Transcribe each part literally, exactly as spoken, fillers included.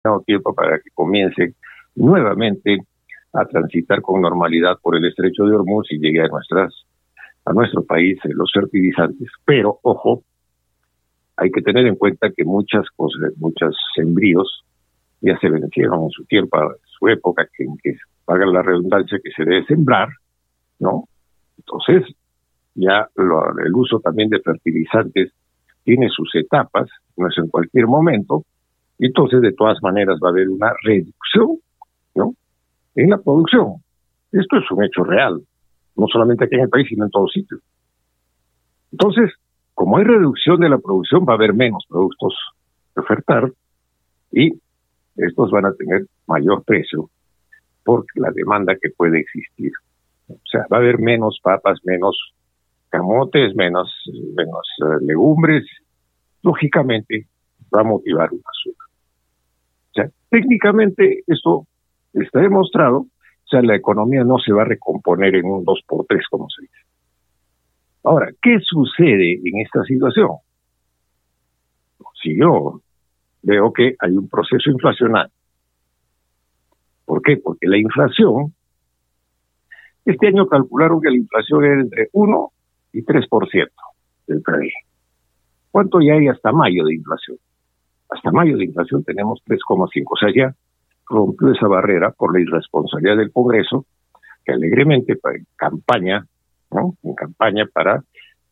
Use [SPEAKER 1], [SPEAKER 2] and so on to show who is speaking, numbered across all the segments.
[SPEAKER 1] tiempo para que comience nuevamente a transitar con normalidad por el estrecho de Hormuz y llegue a nuestras a nuestro país eh, los fertilizantes. Pero, ojo, hay que tener en cuenta que muchas cosas, muchos sembríos ya se vencieron en su tiempo, en su época, que, en que paga la redundancia que se debe sembrar, ¿no? Entonces, ya lo, el uso también de fertilizantes tiene sus etapas, no es en cualquier momento, y entonces de todas maneras va a haber una reducción, ¿no?, en la producción. Esto es un hecho real, no solamente aquí en el país, sino en todos sitios. Entonces, como hay reducción de la producción, va a haber menos productos que ofertar y estos van a tener mayor precio por la demanda que puede existir. O sea, va a haber menos papas, menos camotes, menos, menos uh, legumbres. Lógicamente, va a motivar una suba. O sea, técnicamente esto está demostrado. O sea, la economía no se va a recomponer en un dos por tres, como se dice. Ahora, ¿qué sucede en esta situación? Si yo veo que hay un proceso inflacionario. ¿Por qué? Porque la inflación, este año calcularon que la inflación era entre uno y tres por ciento del P I B. ¿Cuánto ya hay hasta mayo de inflación? Hasta mayo de inflación tenemos tres coma cinco. O sea, ya rompió esa barrera por la irresponsabilidad del Congreso, que alegremente en campaña, ¿no?, en campaña para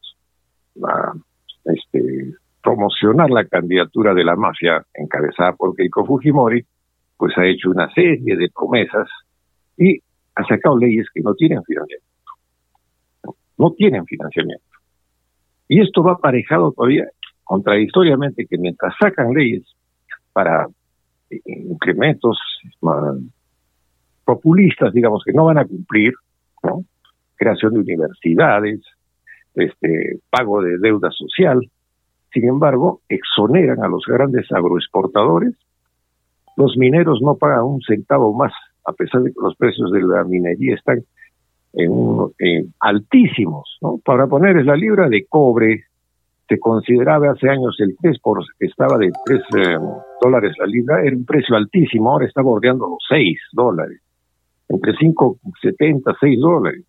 [SPEAKER 1] uh, este, promocionar la candidatura de la mafia encabezada por Keiko Fujimori, pues ha hecho una serie de promesas y ha sacado leyes que no tienen financiamiento. No, no tienen financiamiento. Y esto va aparejado todavía, contradictoriamente, que mientras sacan leyes para incrementos uh, populistas, digamos, que no van a cumplir, ¿no?, creación de universidades, este pago de deuda social, sin embargo, exoneran a los grandes agroexportadores. Los mineros no pagan un centavo más, a pesar de que los precios de la minería están en, un, en altísimos, ¿no? Para poner la libra de cobre, se consideraba hace años el tres, por, estaba de tres eh, dólares la libra, era un precio altísimo, ahora está bordeando los seis dólares, entre cinco setenta, seis dólares.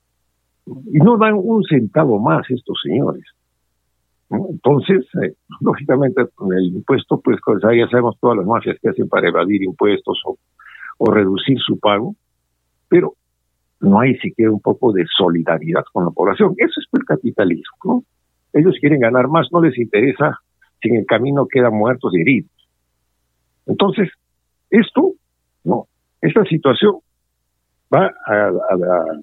[SPEAKER 1] Y no dan un centavo más estos señores, ¿no? Entonces, eh, lógicamente, con el impuesto, pues ya sabemos todas las mafias que hacen para evadir impuestos o, o reducir su pago, pero no hay siquiera un poco de solidaridad con la población. Eso es el capitalismo, ¿no? Ellos quieren ganar más, no les interesa si en el camino quedan muertos y heridos. Entonces, esto, no, esta situación va a, a,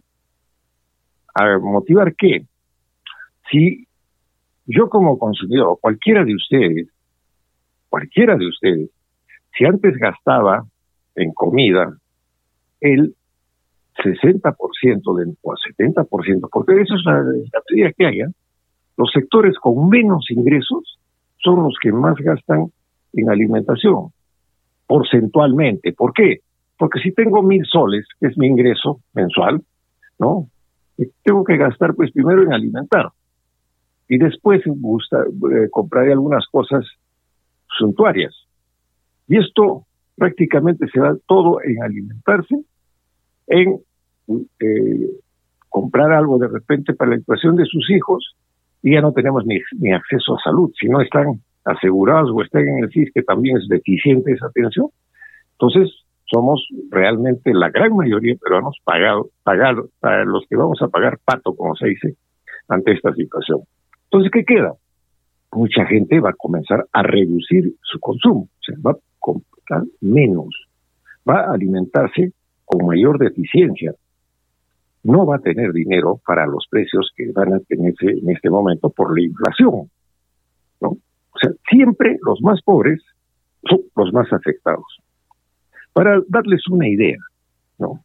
[SPEAKER 1] a, a motivar que si yo como consumidor, o cualquiera de ustedes, cualquiera de ustedes, si antes gastaba en comida el sesenta por ciento de, o setenta por ciento, porque eso es la, la medida que haya, los sectores con menos ingresos son los que más gastan en alimentación, porcentualmente. ¿Por qué? Porque si tengo mil soles, que es mi ingreso mensual, ¿no?, tengo que gastar pues primero en alimentar y después gusta, eh, compraré algunas cosas suntuarias. Y esto prácticamente se va todo en alimentarse, en eh, comprar algo de repente para la educación de sus hijos, y ya no tenemos ni, ni acceso a salud. Si no están asegurados o están en el C I S, que también es deficiente esa atención, entonces somos realmente la gran mayoría de peruanos pagados, pagados, para los que vamos a pagar pato, como se dice, ante esta situación. Entonces, ¿qué queda? Mucha gente va a comenzar a reducir su consumo, o sea, va a comprar menos, va a alimentarse con mayor deficiencia, no va a tener dinero para los precios que van a tenerse en este momento por la inflación, ¿no? O sea, siempre los más pobres son los más afectados. Para darles una idea, ¿no?,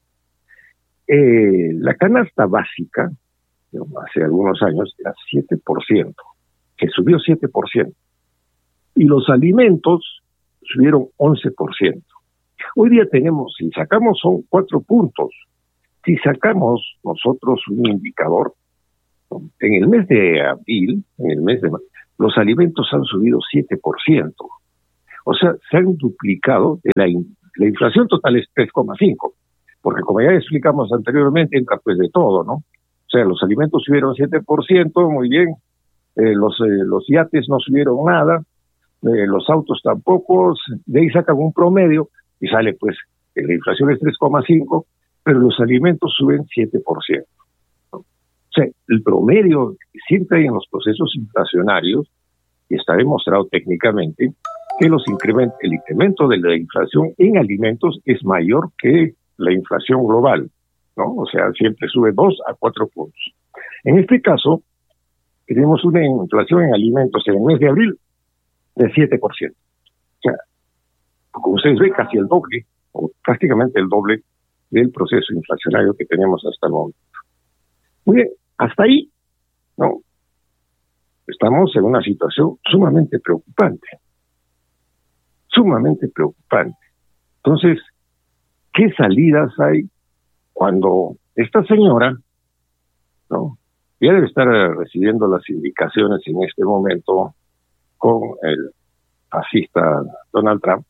[SPEAKER 1] eh, la canasta básica, ¿no?, hace algunos años era siete por ciento, que subió siete por ciento, y los alimentos subieron once por ciento. Hoy día tenemos, si sacamos son cuatro puntos. Si sacamos nosotros un indicador, ¿no?, en el mes de abril, en el mes de los alimentos han subido siete por ciento. O sea, se han duplicado. La, in, la inflación total es tres coma cinco, porque como ya explicamos anteriormente, entra pues de todo, ¿no? O sea, los alimentos subieron siete por ciento, muy bien, eh, los, eh, los yates no subieron nada, eh, los autos tampoco, de ahí sacan un promedio y sale pues, que la inflación es tres coma cinco, pero los alimentos suben siete por ciento. ¿no? O sea, el promedio siempre hay en los procesos inflacionarios, y está demostrado técnicamente, que los incrementos, el incremento de la inflación en alimentos es mayor que la inflación global, ¿no? O sea, siempre sube dos a cuatro puntos. En este caso, tenemos una inflación en alimentos en el mes de abril de siete por ciento. O sea, como ustedes ven, casi el doble, o prácticamente el doble del proceso inflacionario que tenemos hasta el momento. Muy bien, hasta ahí, ¿no? Estamos en una situación sumamente preocupante. Sumamente preocupante. Entonces, ¿qué salidas hay cuando esta señora, ¿no? ya debe estar recibiendo las indicaciones en este momento con el fascista Donald Trump?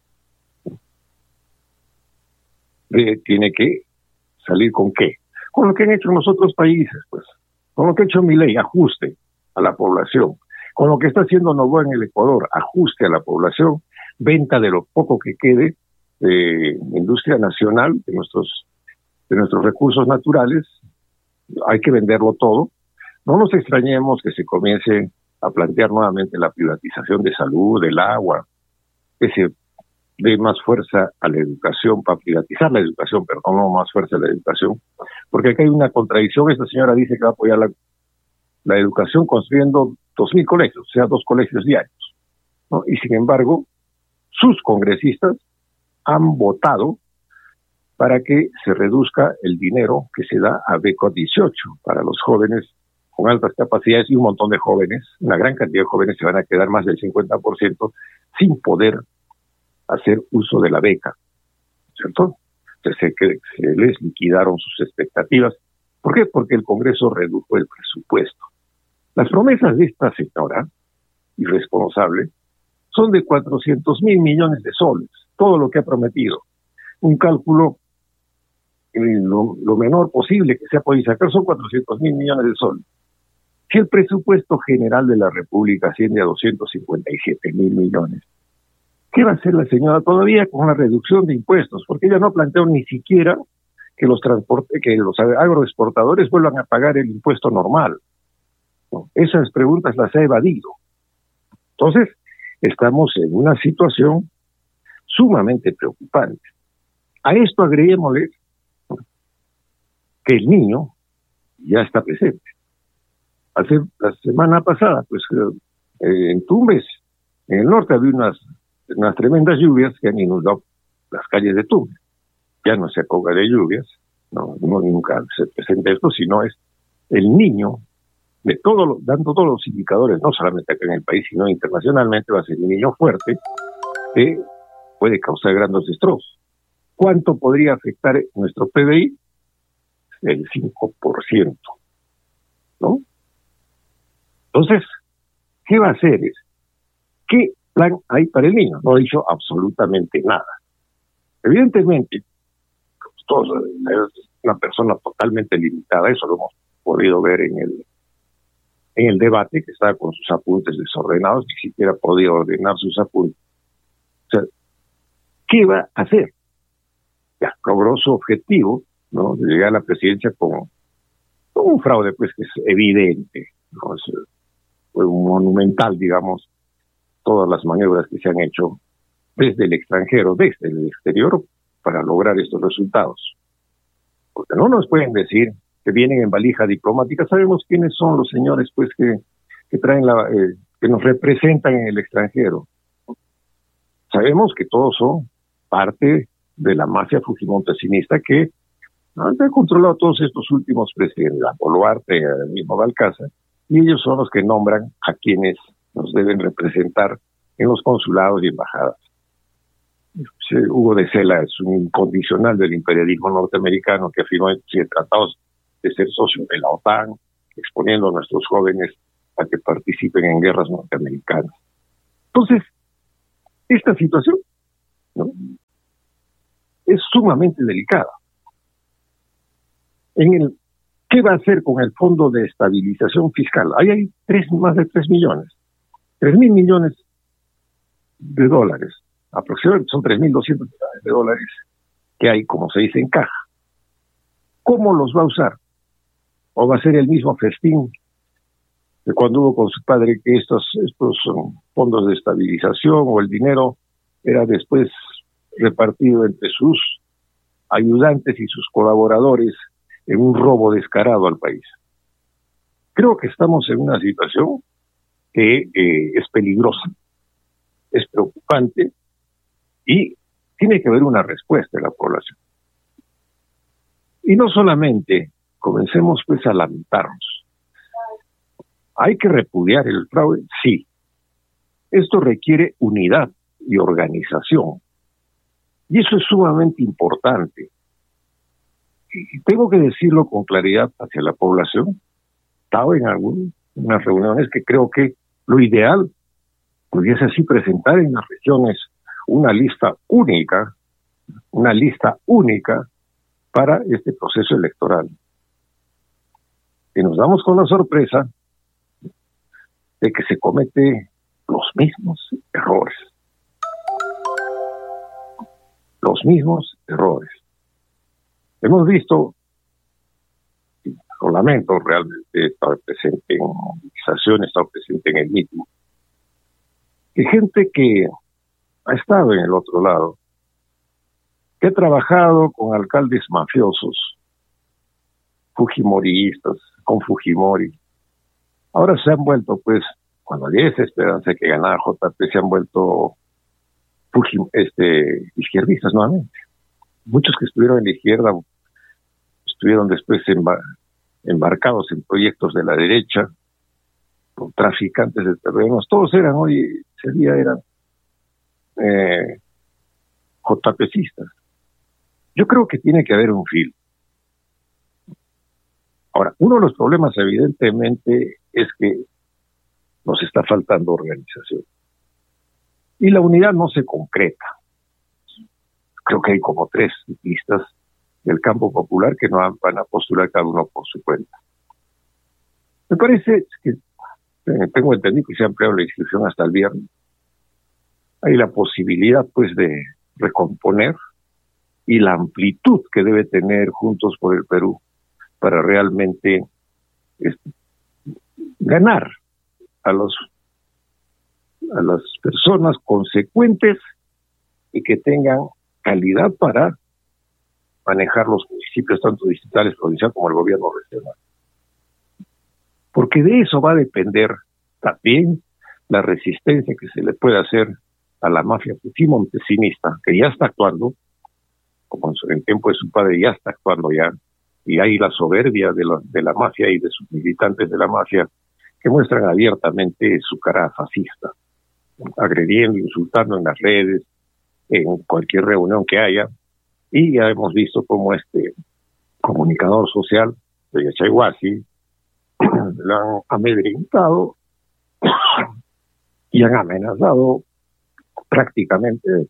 [SPEAKER 1] De, tiene que salir con qué? Con lo que han hecho en los otros países, pues. Con lo que ha hecho Milei, ajuste a la población. Con lo que está haciendo Noboa en el Ecuador, ajuste a la población, venta de lo poco que quede de industria nacional, de nuestros, de nuestros recursos naturales. Hay que venderlo todo. No nos extrañemos que se comience a plantear nuevamente la privatización de salud, del agua, que se dé más fuerza a la educación, para privatizar la educación, pero no más fuerza a la educación, porque aquí hay una contradicción. Esta señora dice que va a apoyar la, la educación construyendo dos mil colegios, o sea, dos colegios diarios, ¿no? Y sin embargo, sus congresistas han votado para que se reduzca el dinero que se da a beca dieciocho para los jóvenes con altas capacidades, y un montón de jóvenes, una gran cantidad de jóvenes se van a quedar, más del cincuenta por ciento, sin poder hacer uso de la beca, ¿cierto? Se, se, se les liquidaron sus expectativas. ¿Por qué? Porque el Congreso redujo el presupuesto. Las promesas de esta señora irresponsable son de cuatrocientos mil millones de soles, todo lo que ha prometido. Un cálculo, eh, lo, lo menor posible que se ha podido sacar son cuatrocientos mil millones de soles. Si el presupuesto general de la República asciende a doscientos cincuenta y siete mil millones, ¿qué va a hacer la señora todavía con la reducción de impuestos? Porque ella no planteó ni siquiera que los transporte, que los agroexportadores vuelvan a pagar el impuesto normal. No, esas preguntas las ha evadido. Entonces, estamos en una situación sumamente preocupante. A esto agreguémosle que el niño ya está presente. Hace la semana pasada, pues eh, en Tumbes, en el norte, había unas, unas tremendas lluvias que han inundado las calles de Tumbes. Ya no se acoga de lluvias, no, no nunca se presenta esto, sino es el niño, de todo lo, dando todos los indicadores, no solamente acá en el país, sino internacionalmente, va a ser un niño fuerte que puede causar grandes destrozos. ¿Cuánto podría afectar nuestro P B I? El cinco por ciento, ¿no? Entonces, ¿qué va a hacer? ¿Qué plan hay para el niño? No ha dicho absolutamente nada. Evidentemente, todos, es una persona totalmente limitada, eso lo hemos podido ver en el en el debate, que estaba con sus apuntes desordenados, ni siquiera podía ordenar sus apuntes. O sea, ¿qué va a hacer? Ya logró su objetivo, ¿no?, de llegar a la presidencia con, con un fraude, pues, que es evidente, ¿no? Es, fue monumental, digamos, todas las maniobras que se han hecho desde el extranjero, desde el exterior, para lograr estos resultados. Porque no nos pueden decir que vienen en valija diplomática. Sabemos quiénes son los señores, pues, que, que traen la, eh, que nos representan en el extranjero. Sabemos que todos son parte de la mafia fujimontesista que ha controlado todos estos últimos presidentes, a Boluarte, el mismo Balcázar, y ellos son los que nombran a quienes nos deben representar en los consulados y embajadas. Hugo de Sela es un incondicional del imperialismo norteamericano que afirmó siete tratados de ser socio de la OTAN, exponiendo a nuestros jóvenes a que participen en guerras norteamericanas. Entonces, Esta situación, ¿no?, es sumamente delicada. En el, ¿qué va a hacer con el Fondo de Estabilización Fiscal? Ahí hay tres, más de tres millones, tres mil millones de dólares, aproximadamente son tres mil doscientos millones de dólares que hay, como se dice, en caja. ¿Cómo los va a usar? ¿O va a ser el mismo festín de cuando hubo con su padre, que estos, estos um, fondos de estabilización o el dinero era después repartido entre sus ayudantes y sus colaboradores en un robo descarado al país? Creo que estamos en una situación que eh, es peligrosa, es preocupante y tiene que haber una respuesta de la población. Y no solamente comencemos pues a lamentarnos. ¿Hay que repudiar el fraude? Sí. Esto requiere unidad y organización. Y eso es sumamente importante. Y tengo que decirlo con claridad hacia la población. Estaba en algunas reuniones que creo que lo ideal pudiese así presentar en las regiones una lista única, una lista única para este proceso electoral. Y nos damos con la sorpresa de que se comete los mismos errores. Los mismos errores. Hemos visto, lo lamento realmente, he estado presente en movilizaciones, he estado presente en el mismo, que gente que ha estado en el otro lado, que ha trabajado con alcaldes mafiosos, fujimoristas, con Fujimori, ahora se han vuelto, pues, cuando había esa esperanza de que ganara J P, se han vuelto Fujim, este, izquierdistas nuevamente. Muchos que estuvieron en la izquierda estuvieron después embar embarcados en proyectos de la derecha, con traficantes de terrenos, todos eran, hoy ese día eran eh, JPcistas. Yo creo que tiene que haber un fil. Ahora, uno de los problemas evidentemente es que nos está faltando organización. Y la unidad no se concreta. Creo que hay como tres listas del campo popular que no van a postular cada uno por su cuenta. Me parece que, eh, tengo entendido que se ha ampliado la inscripción hasta el viernes. Hay la posibilidad, pues, de recomponer y la amplitud que debe tener Juntos por el Perú para realmente este, ganar a los a las personas consecuentes y que tengan calidad para manejar los municipios, tanto distritales, provincial, como el gobierno regional. Porque de eso va a depender también la resistencia que se le puede hacer a la mafia fujimontesista, que ya está actuando, como en el tiempo de su padre ya está actuando ya, y hay la soberbia de la, de la mafia y de sus militantes de la mafia que muestran abiertamente su cara fascista, agrediendo, insultando en las redes, en cualquier reunión que haya, y ya hemos visto cómo este comunicador social de Yachaywasi lo han amedrentado y han amenazado prácticamente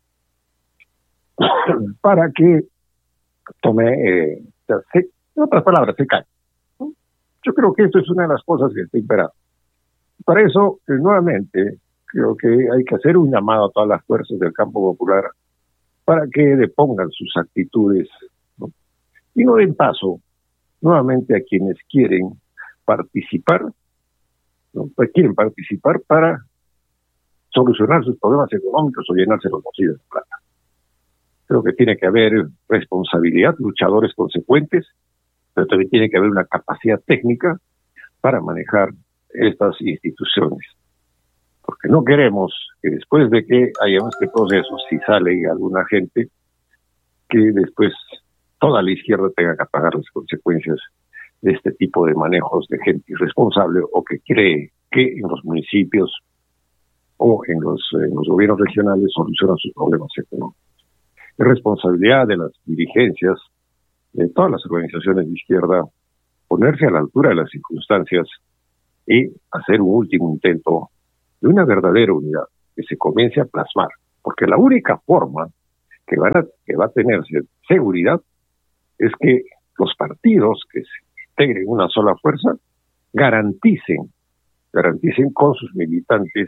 [SPEAKER 1] para que tome, eh, se, en otras palabras, se cae. Yo creo que esto es una de las cosas que está imperando. Para eso, eh, nuevamente, creo que hay que hacer un llamado a todas las fuerzas del campo popular para que depongan sus actitudes, ¿no? Y no den paso nuevamente a quienes quieren participar, ¿no? Pues quieren participar para solucionar sus problemas económicos o llenarse los bolsillos de plata. Creo que tiene que haber responsabilidad, luchadores consecuentes, pero también tiene que haber una capacidad técnica para manejar estas instituciones. Porque no queremos que después de que haya este proceso, si sale alguna gente, que después toda la izquierda tenga que pagar las consecuencias de este tipo de manejos de gente irresponsable o que cree que en los municipios o en los, en los gobiernos regionales solucionan sus problemas económicos. Es responsabilidad de las dirigencias, de todas las organizaciones de izquierda, ponerse a la altura de las circunstancias y hacer un último intento de una verdadera unidad que se comience a plasmar Porque la única forma que, van a, que va a tener seguridad es que los partidos que se integren una sola fuerza garanticen, garanticen con sus militantes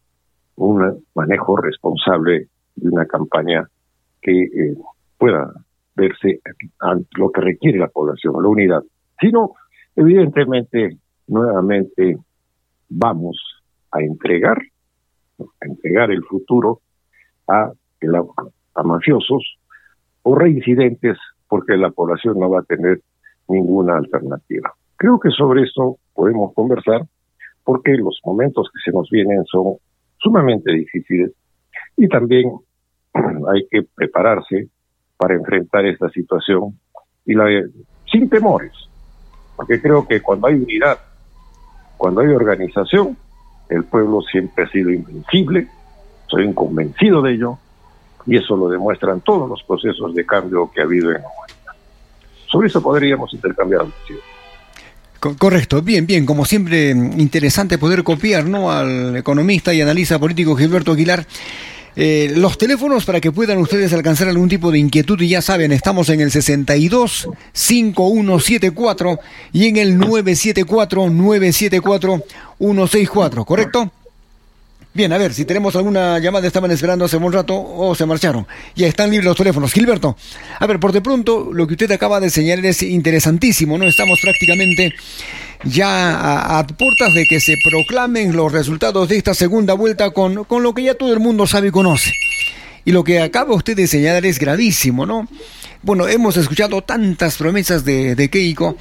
[SPEAKER 1] un manejo responsable de una campaña que eh, pueda verse a lo que requiere la población, la unidad. Si no, evidentemente, nuevamente vamos a entregar, a entregar el futuro a, a mafiosos o reincidentes, porque la población no va a tener ninguna alternativa. Creo que sobre esto podemos conversar, porque los momentos que se nos vienen son sumamente difíciles y también hay que prepararse para enfrentar esta situación y la sin temores, porque creo que cuando hay unidad, cuando hay organización, el pueblo siempre ha sido invencible, soy un convencido de ello, y eso lo demuestran todos los procesos de cambio que ha habido en la humanidad. Sobre eso podríamos intercambiar.
[SPEAKER 2] Correcto, bien, bien, como siempre interesante poder copiar, ¿no?, al economista y analista político Gilberto Aguilar. Eh, los teléfonos para que puedan ustedes alcanzar algún tipo de inquietud, y ya saben, estamos en el sesenta y dos, cincuenta y uno setenta y cuatro y en el nueve siete cuatro, nueve siete cuatro, uno seis cuatro, ¿correcto? Bien, a ver, si tenemos alguna llamada, estaban esperando hace un rato o se marcharon. Ya están libres los teléfonos. Gilberto, a ver, por de pronto, lo que usted acaba de señalar es interesantísimo, ¿no? Estamos prácticamente ya a, a puertas de que se proclamen los resultados de esta segunda vuelta con, con lo que ya todo el mundo sabe y conoce. Y lo que acaba usted de señalar es gravísimo, ¿no? Bueno, hemos escuchado tantas promesas de, de Keiko,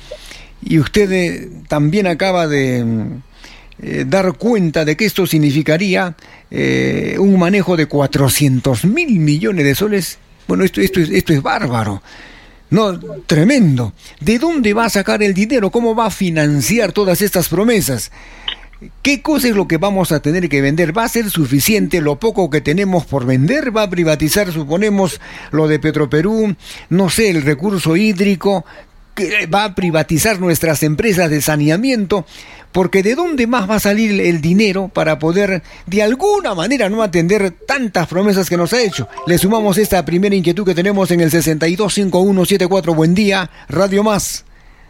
[SPEAKER 2] y usted eh, también acaba de... Eh, dar cuenta de que esto significaría eh, un manejo de cuatrocientos mil millones de soles. Bueno, esto, esto, es, esto es bárbaro, no, tremendo. ¿De dónde va a sacar el dinero? ¿Cómo va a financiar todas estas promesas? ¿Qué cosa es lo que vamos a tener que vender? ¿Va a ser suficiente lo poco que tenemos por vender? ¿Va a privatizar, suponemos, lo de Petroperú? No sé, el recurso hídrico. ¿Va a privatizar nuestras empresas de saneamiento? Porque ¿de dónde más va a salir el dinero para poder de alguna manera no atender tantas promesas que nos ha hecho? Le sumamos esta primera inquietud que tenemos en el sesenta y dos, cincuenta y uno setenta y cuatro. Buen día, Radio Más.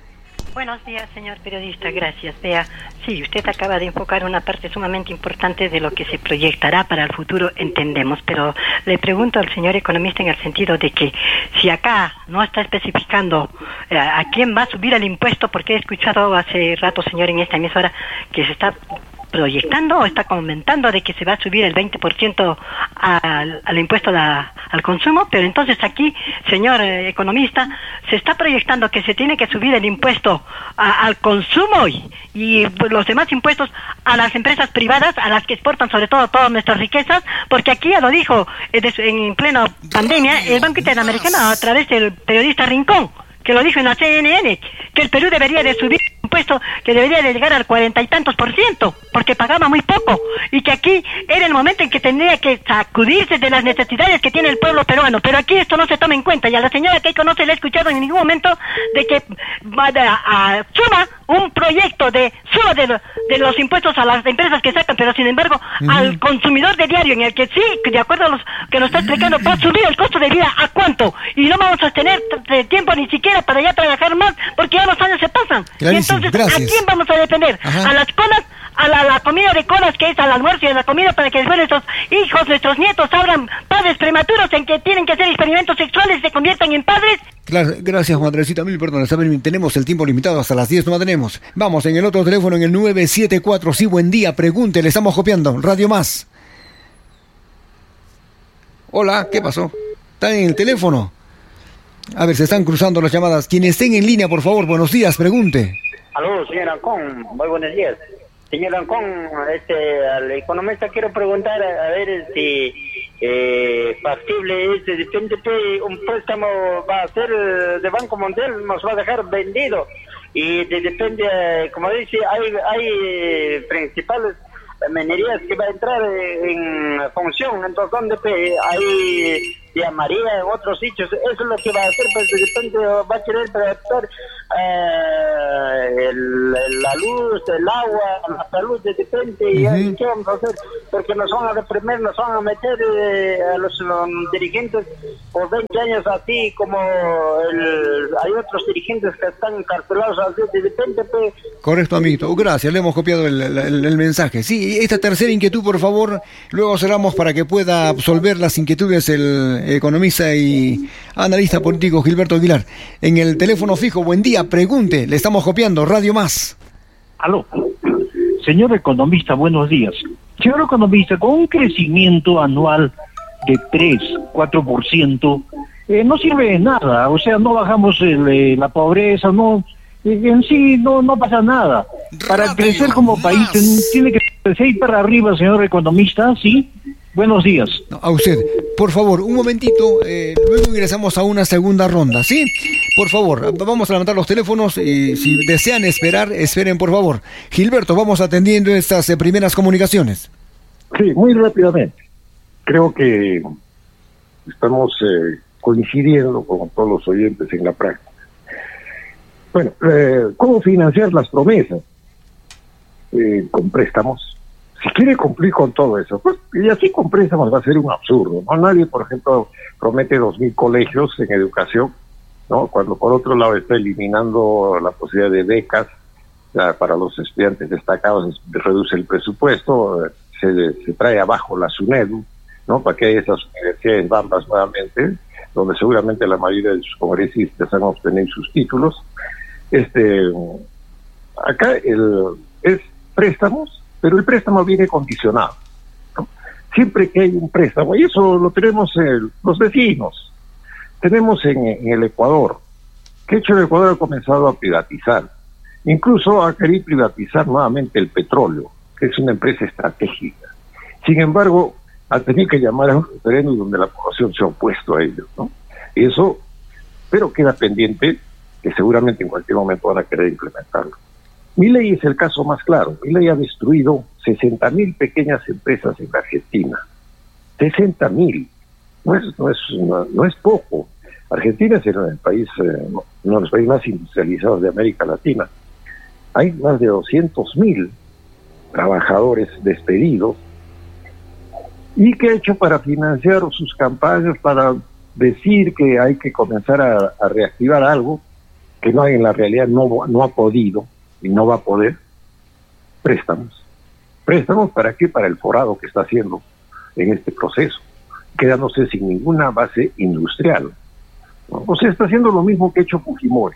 [SPEAKER 3] Buenos días, señor periodista, gracias. Vea, sí, usted acaba de enfocar una parte sumamente importante de lo que se proyectará para el futuro, entendemos, pero le pregunto al señor economista en el sentido de que si acá no está especificando eh, a quién va a subir el impuesto, porque he escuchado hace rato, señor, en esta emisora, que se está proyectando o está comentando de que se va a subir el veinte por ciento al, al impuesto la, al consumo, pero entonces aquí, señor eh, economista, se está proyectando que se tiene que subir el impuesto a, al consumo y, y los demás impuestos a las empresas privadas, a las que exportan sobre todo todas nuestras riquezas, porque aquí ya lo dijo eh, en pleno pandemia el Banco Interamericano a través del periodista Rincón, que lo dijo en la C N N, que el Perú debería de subir el impuesto, que debería de llegar al cuarenta y tantos por ciento, porque pagaba muy poco, y que aquí era el momento en que tendría que sacudirse de las necesidades que tiene el pueblo peruano, pero aquí esto no se toma en cuenta, y a la señora Keiko no se le ha escuchado en ningún momento de que vaya a, a suma un proyecto de suma de, de los impuestos a las empresas que sacan, pero sin embargo uh-huh. al consumidor de diario, en el que sí, de acuerdo a los que nos está explicando, va a subir el costo de vida a cuánto, y no vamos a tener t- tiempo ni siquiera para ya trabajar más, porque ya los años se pasan.
[SPEAKER 2] Clarísimo,
[SPEAKER 3] y entonces,
[SPEAKER 2] gracias.
[SPEAKER 3] ¿a quién vamos a depender? Ajá. A las colas, a la, la comida de colas, que es al almuerzo y a la comida, para que después nuestros hijos, nuestros nietos abran padres prematuros en que tienen que hacer experimentos sexuales y se conviertan en padres.
[SPEAKER 2] Claro, gracias, Juan Andresita, mil perdón, tenemos el tiempo limitado, hasta las diez no tenemos. Vamos, en el otro teléfono, en el nueve siete cuatro, sí, buen día, pregunte, le estamos copiando, Radio Más. Hola, ¿qué pasó? ¿Está en el teléfono? A ver, se están cruzando las llamadas. Quien estén en línea, por favor, buenos días, pregunte.
[SPEAKER 4] Aló, señor Ancón, muy buenos días. Señor Ancón, este, al economista quiero preguntar, a ver si eh, factible es, depende de un préstamo va a ser de Banco Mundial, nos va a dejar vendido. Y de, depende, como dice, hay, hay principales minerías que va a entrar en función, entonces donde hay llamaría en otros sitios, eso es lo que va a hacer, pues de repente va a querer tratar eh, el, la luz, el agua, la salud, de repente, uh-huh. ¿qué vamos a hacer? porque nos van a reprimir, nos van a meter eh, a los um, dirigentes por veinte años así como el, hay otros dirigentes que están encarcelados así de repente. Pues.
[SPEAKER 2] Correcto, amiguito. Gracias, le hemos copiado el, el, el mensaje. Sí, esta tercera inquietud, por favor, luego cerramos para que pueda absolver las inquietudes el economista y analista político Gilberto Aguilar. En el teléfono fijo, buen día, pregunte, le estamos copiando, Radio Más.
[SPEAKER 5] Aló, señor economista, buenos días. Señor economista, con un crecimiento anual de tres, cuatro por ciento, eh, no sirve de nada, o sea, no bajamos el, eh, la pobreza, no, eh, en sí no, no pasa nada. Para Rápido, crecer como más. país ten, tiene que crecer ir para arriba, señor economista, ¿sí? Buenos días.
[SPEAKER 2] No, a usted, por favor, un momentito, eh, luego ingresamos a una segunda ronda, ¿sí? Por favor, vamos a levantar los teléfonos y si desean esperar, esperen por favor. Gilberto, vamos atendiendo estas eh, primeras comunicaciones.
[SPEAKER 1] Sí, muy rápidamente. Creo que estamos eh, coincidiendo con todos los oyentes en la práctica. Bueno, eh, ¿cómo financiar las promesas? Eh, con préstamos. Si quiere cumplir con todo eso, pues y así con préstamos va a ser un absurdo, ¿no? Nadie, por ejemplo, promete dos mil colegios en educación, ¿no? Cuando por otro lado está eliminando la posibilidad de becas ya, para los estudiantes destacados, reduce el presupuesto, se, se trae abajo la SUNEDU, ¿no? Para que haya esas universidades bambas nuevamente, donde seguramente la mayoría de sus congresistas han obtenido sus títulos. Este, acá el, es préstamos, pero el préstamo viene condicionado, ¿no? Siempre que hay un préstamo, y eso lo tenemos en los vecinos, tenemos en, en el Ecuador, que hecho el Ecuador ha comenzado a privatizar, incluso ha querido privatizar nuevamente el petróleo, que es una empresa estratégica. Sin embargo, ha tenido que llamar a un referéndum donde la población se ha opuesto a ello, ¿no? Y eso, pero queda pendiente, que seguramente en cualquier momento van a querer implementarlo. Milei es el caso más claro. Milei ha destruido sesenta mil pequeñas empresas en la Argentina. sesenta mil. No es, no, es, no, no es poco. Argentina es el país, eh, uno de los países más industrializados de América Latina. Hay más de doscientos mil trabajadores despedidos. ¿Y qué ha hecho para financiar sus campañas, para decir que hay que comenzar a, a reactivar algo que no hay en la realidad, no, no ha podido? Y no va a poder. Préstamos. ¿Préstamos para qué? Para el forado que está haciendo en este proceso, quedándose sin ninguna base industrial, ¿no? O sea, está haciendo lo mismo que ha hecho Fujimori.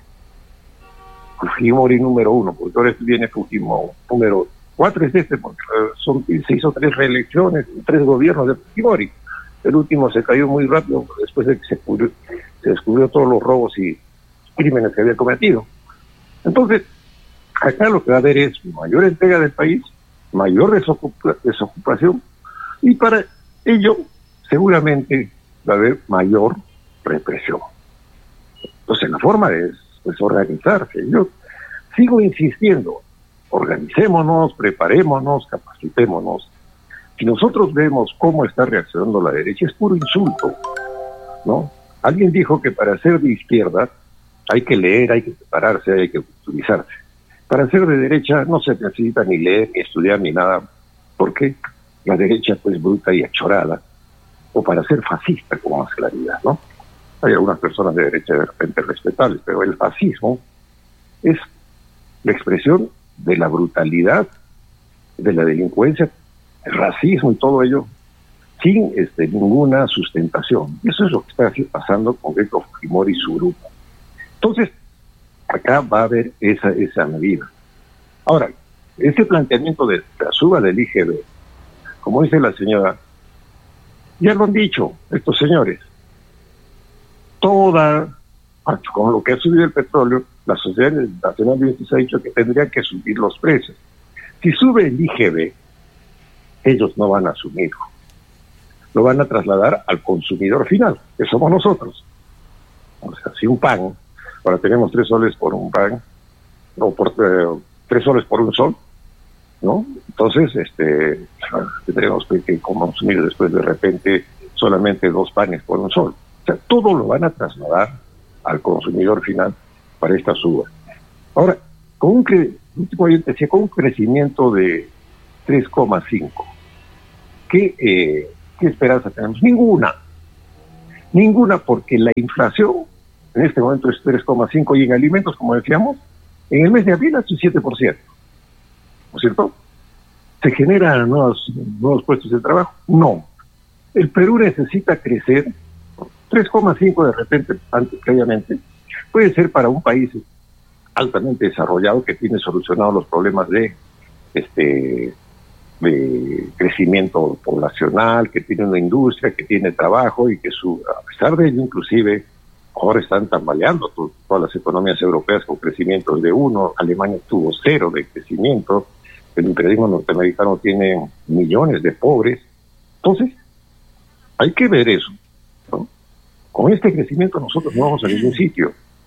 [SPEAKER 1] Fujimori número uno, porque ahora viene Fujimori número cuatro, es este, porque son, se hizo tres reelecciones, tres gobiernos de Fujimori. El último se cayó muy rápido después de que se, cubrió, se descubrió todos los robos y crímenes que había cometido. Entonces, acá lo que va a haber es mayor entrega del país, mayor desocupa, desocupación, y para ello seguramente va a haber mayor represión. Entonces la forma es, es organizarse. Yo sigo insistiendo, organicémonos, preparémonos, capacitémonos. Si nosotros vemos cómo está reaccionando la derecha, es puro insulto, ¿no? Alguien dijo que para ser de izquierda hay que leer, hay que prepararse, hay que culturizarse. Para ser de derecha no se necesita ni leer, ni estudiar, ni nada, porque la derecha pues bruta y achorada, o para ser fascista con más claridad, ¿no? Hay algunas personas de derecha de repente respetables, pero el fascismo es la expresión de la brutalidad, de la delincuencia, el racismo y todo ello, sin este, ninguna sustentación. Eso es lo que está pasando con Keiko Fujimori y su grupo. Entonces, acá va a haber esa esa medida. Ahora, este planteamiento de la suba del I G B, como dice la señora, ya lo han dicho estos señores, toda, con lo que ha subido el petróleo, la Sociedad Nacional de Bienes ha dicho que tendrían que subir los precios. Si sube el I G B, ellos no van a asumirlo. Lo van a trasladar al consumidor final, que somos nosotros. O sea, si un pan, ahora tenemos tres soles por un pan, o por eh, tres soles por un sol, ¿no? Entonces, este, tendremos que, que consumir después de repente solamente dos panes por un sol. O sea, todo lo van a trasladar al consumidor final para esta suba. Ahora, con un, cre- último, decía, con un crecimiento de tres coma cinco, ¿qué, eh, ¿qué esperanza tenemos? Ninguna. Ninguna, porque la inflación en este momento es tres coma cinco y en alimentos, como decíamos, en el mes de abril hace siete por ciento. ¿No es cierto? ¿Se generan nuevos, nuevos puestos de trabajo? No. El Perú necesita crecer tres coma cinco de repente, antes previamente. Puede ser para un país altamente desarrollado que tiene solucionados los problemas de este de crecimiento poblacional, que tiene una industria, que tiene trabajo y que su a pesar de ello inclusive ahora están tambaleando to, todas las economías europeas con crecimientos de uno. Alemania tuvo cero de crecimiento, el imperialismo norteamericano tiene millones de pobres. Entonces hay que ver eso, ¿no? Con este crecimiento nosotros no vamos a ningún sitio.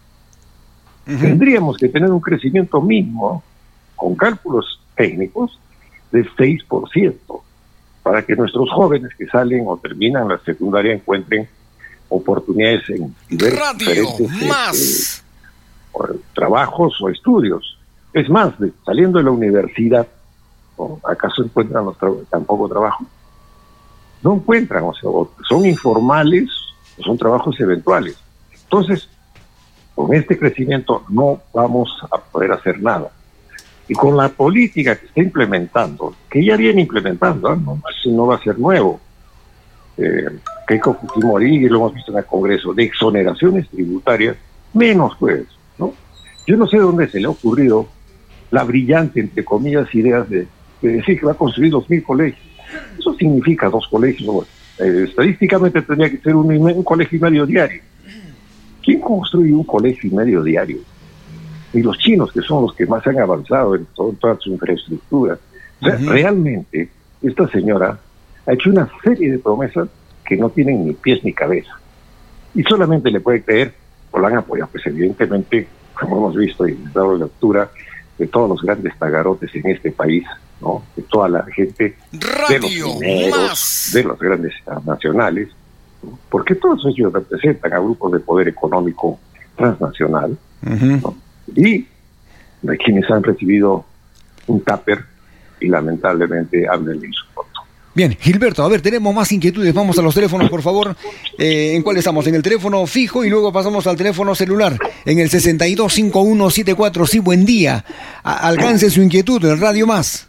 [SPEAKER 1] Uh-huh. Tendríamos que tener un crecimiento mínimo, con cálculos técnicos, de seis por ciento, para que nuestros jóvenes que salen o terminan la secundaria encuentren oportunidades en diferentes más. Eh, trabajos o estudios. Es más, de, saliendo de la universidad, ¿no? ¿Acaso encuentran los tra- tampoco trabajo? No encuentran, o sea, o son informales, o son trabajos eventuales. Entonces, con este crecimiento no vamos a poder hacer nada. Y con la política que está implementando, que ya viene implementando, ¿eh? no, no va a ser nuevo, eh, Keiko Fujimori, lo hemos visto en el Congreso, de exoneraciones tributarias, menos pues, ¿no? Yo no sé dónde se le ha ocurrido la brillante, entre comillas, ideas de, de decir que va a construir dos mil colegios. Eso significa dos colegios, bueno, eh, estadísticamente tendría que ser un, un colegio y medio diario. ¿Quién construye un colegio y medio diario? Y los chinos, que son los que más han avanzado en todo, toda su infraestructura. O sea, uh-huh. realmente, esta señora ha hecho una serie de promesas que no tienen ni pies ni cabeza. Y solamente le puede creer, o la han apoyado, pues evidentemente, como hemos visto y dado lectura de todos los grandes tagarotes en este país, ¿no? De toda la gente, Radio de los mineros, más. de los grandes nacionales, ¿no? Porque todos ellos representan a grupos de poder económico transnacional, uh-huh. ¿no? Y de quienes han recibido un tupper y lamentablemente han venido su voto.
[SPEAKER 2] Bien, Gilberto, a ver, tenemos más inquietudes, vamos a los teléfonos, por favor. Eh, ¿En cuál estamos? En el teléfono fijo y luego pasamos al teléfono celular, en el sesenta y dos cincuenta y uno setenta y cuatro. Sí, buen día. A- alcance su inquietud en Radio Más.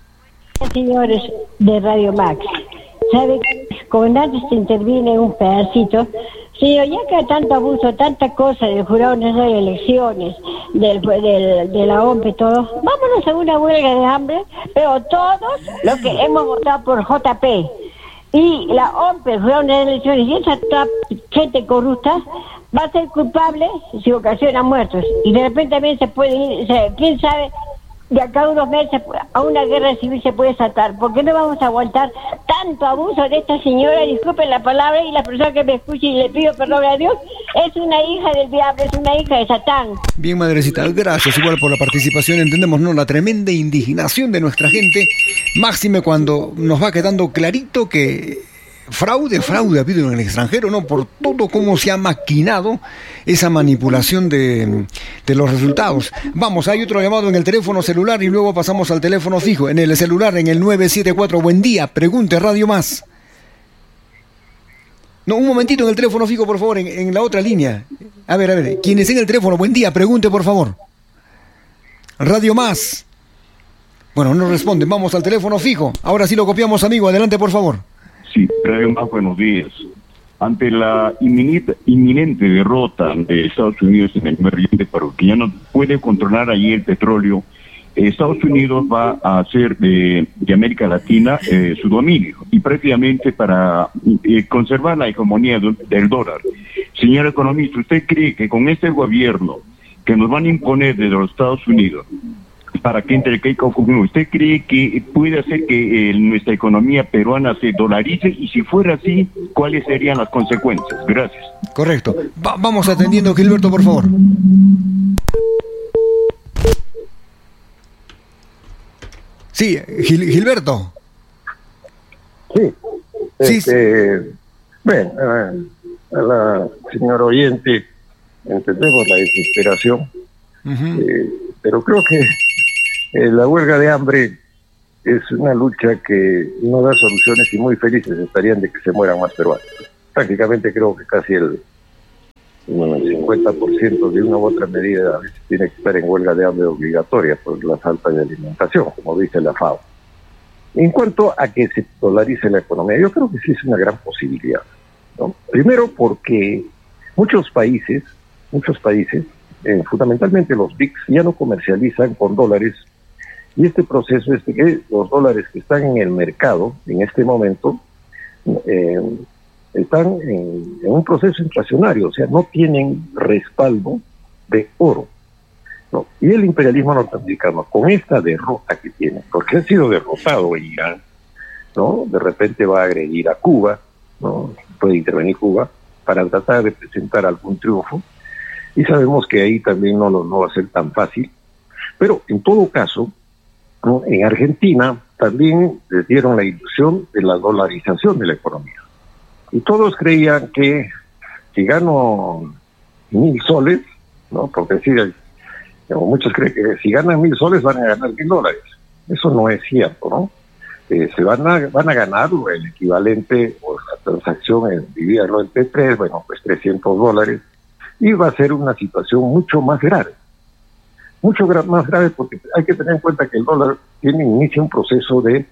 [SPEAKER 6] Señores de Radio Max, ¿sabe? Como antes se interviene un pedacito, señor, ya que hay tanto abuso, tanta cosa del Jurado Nacional de Elecciones, del, del, de la O M P y todo, vámonos a una huelga de hambre, pero todos los que hemos votado por J P y la O M P, el Jurado Nacional de Elecciones, y esa gente corrupta va a ser culpable si ocasiona muertos. Y de repente también se puede ir, o sea, quién sabe, de acá a unos meses a una guerra civil se puede saltar. ¿Por qué no vamos a aguantar tanto abuso de esta señora? Disculpen la palabra, y la persona que me escuche y le pido perdón a Dios, es una hija del diablo, es una hija de Satán.
[SPEAKER 2] Bien, madrecita, gracias igual por la participación. Entendemos, ¿no?, la tremenda indignación de nuestra gente, máxime cuando nos va quedando clarito que fraude, fraude ha habido en el extranjero, ¿no? Por todo cómo se ha maquinado esa manipulación de, de los resultados. Vamos, hay otro llamado en el teléfono celular y luego pasamos al teléfono fijo. En el celular, en el nueve siete cuatro, buen día, pregunte Radio Más. No, un momentito en el teléfono fijo, por favor, en, en la otra línea. A ver, a ver, quien es en el teléfono, buen día, pregunte, por favor. Radio Más. Bueno, no responden, vamos al teléfono fijo. Ahora sí lo copiamos, amigo, adelante, por favor.
[SPEAKER 7] Sí, Radio Más, buenos días. Ante la inminente, inminente derrota de Estados Unidos en el Medio Oriente, pero que ya no puede controlar allí el petróleo, eh, Estados Unidos va a hacer de, de América Latina eh, su dominio, y prácticamente para eh, conservar la hegemonía del, del dólar. Señor economista, ¿usted cree que con este gobierno que nos van a imponer desde los Estados Unidos, para que entre Keiko Fujimori, ¿usted cree que puede hacer que eh, nuestra economía peruana se dolarice? Y si fuera así, ¿cuáles serían las consecuencias? Gracias.
[SPEAKER 2] Correcto. Va- vamos atendiendo, Gilberto, por favor. Sí, Gil- Gilberto.
[SPEAKER 1] Sí.
[SPEAKER 2] Sí,
[SPEAKER 1] Este, bueno, a la señora oyente, entendemos la desesperación,
[SPEAKER 2] Uh-huh.
[SPEAKER 1] eh, pero creo que eh, la huelga de hambre es una lucha que no da soluciones y muy felices estarían de que se mueran más peruanos. Prácticamente creo que casi el, el cincuenta por ciento de una u otra medida a veces tiene que estar en huelga de hambre obligatoria por la falta de alimentación, como dice la FAO. En cuanto a que se dolarice la economía, yo creo que sí es una gran posibilidad, ¿no? Primero porque muchos países, muchos países, eh, fundamentalmente los B R I C S, ya no comercializan con dólares, y este proceso es de que los dólares que están en el mercado en este momento eh, están en, en un proceso inflacionario, o sea, no tienen respaldo de oro, ¿no? Y el imperialismo norteamericano, con esta derrota que tiene, porque ha sido derrotado en Irán, ¿no? De repente va a agredir a Cuba, ¿no? Puede intervenir Cuba para tratar de presentar algún triunfo, y sabemos que ahí también no, lo, no va a ser tan fácil, pero en todo caso, ¿no? En Argentina también les dieron la ilusión de la dolarización de la economía. Y todos creían que si gano mil soles, ¿no? Porque si, como muchos creen que si ganan mil soles van a ganar mil dólares. Eso no es cierto, ¿no? Eh, se van a, van a ganar el equivalente, o la transacción en dividirlo entre tres, bueno, pues trescientos dólares, y va a ser una situación mucho más grave. Mucho gra- más grave porque hay que tener en cuenta que el dólar tiene inicia un proceso de,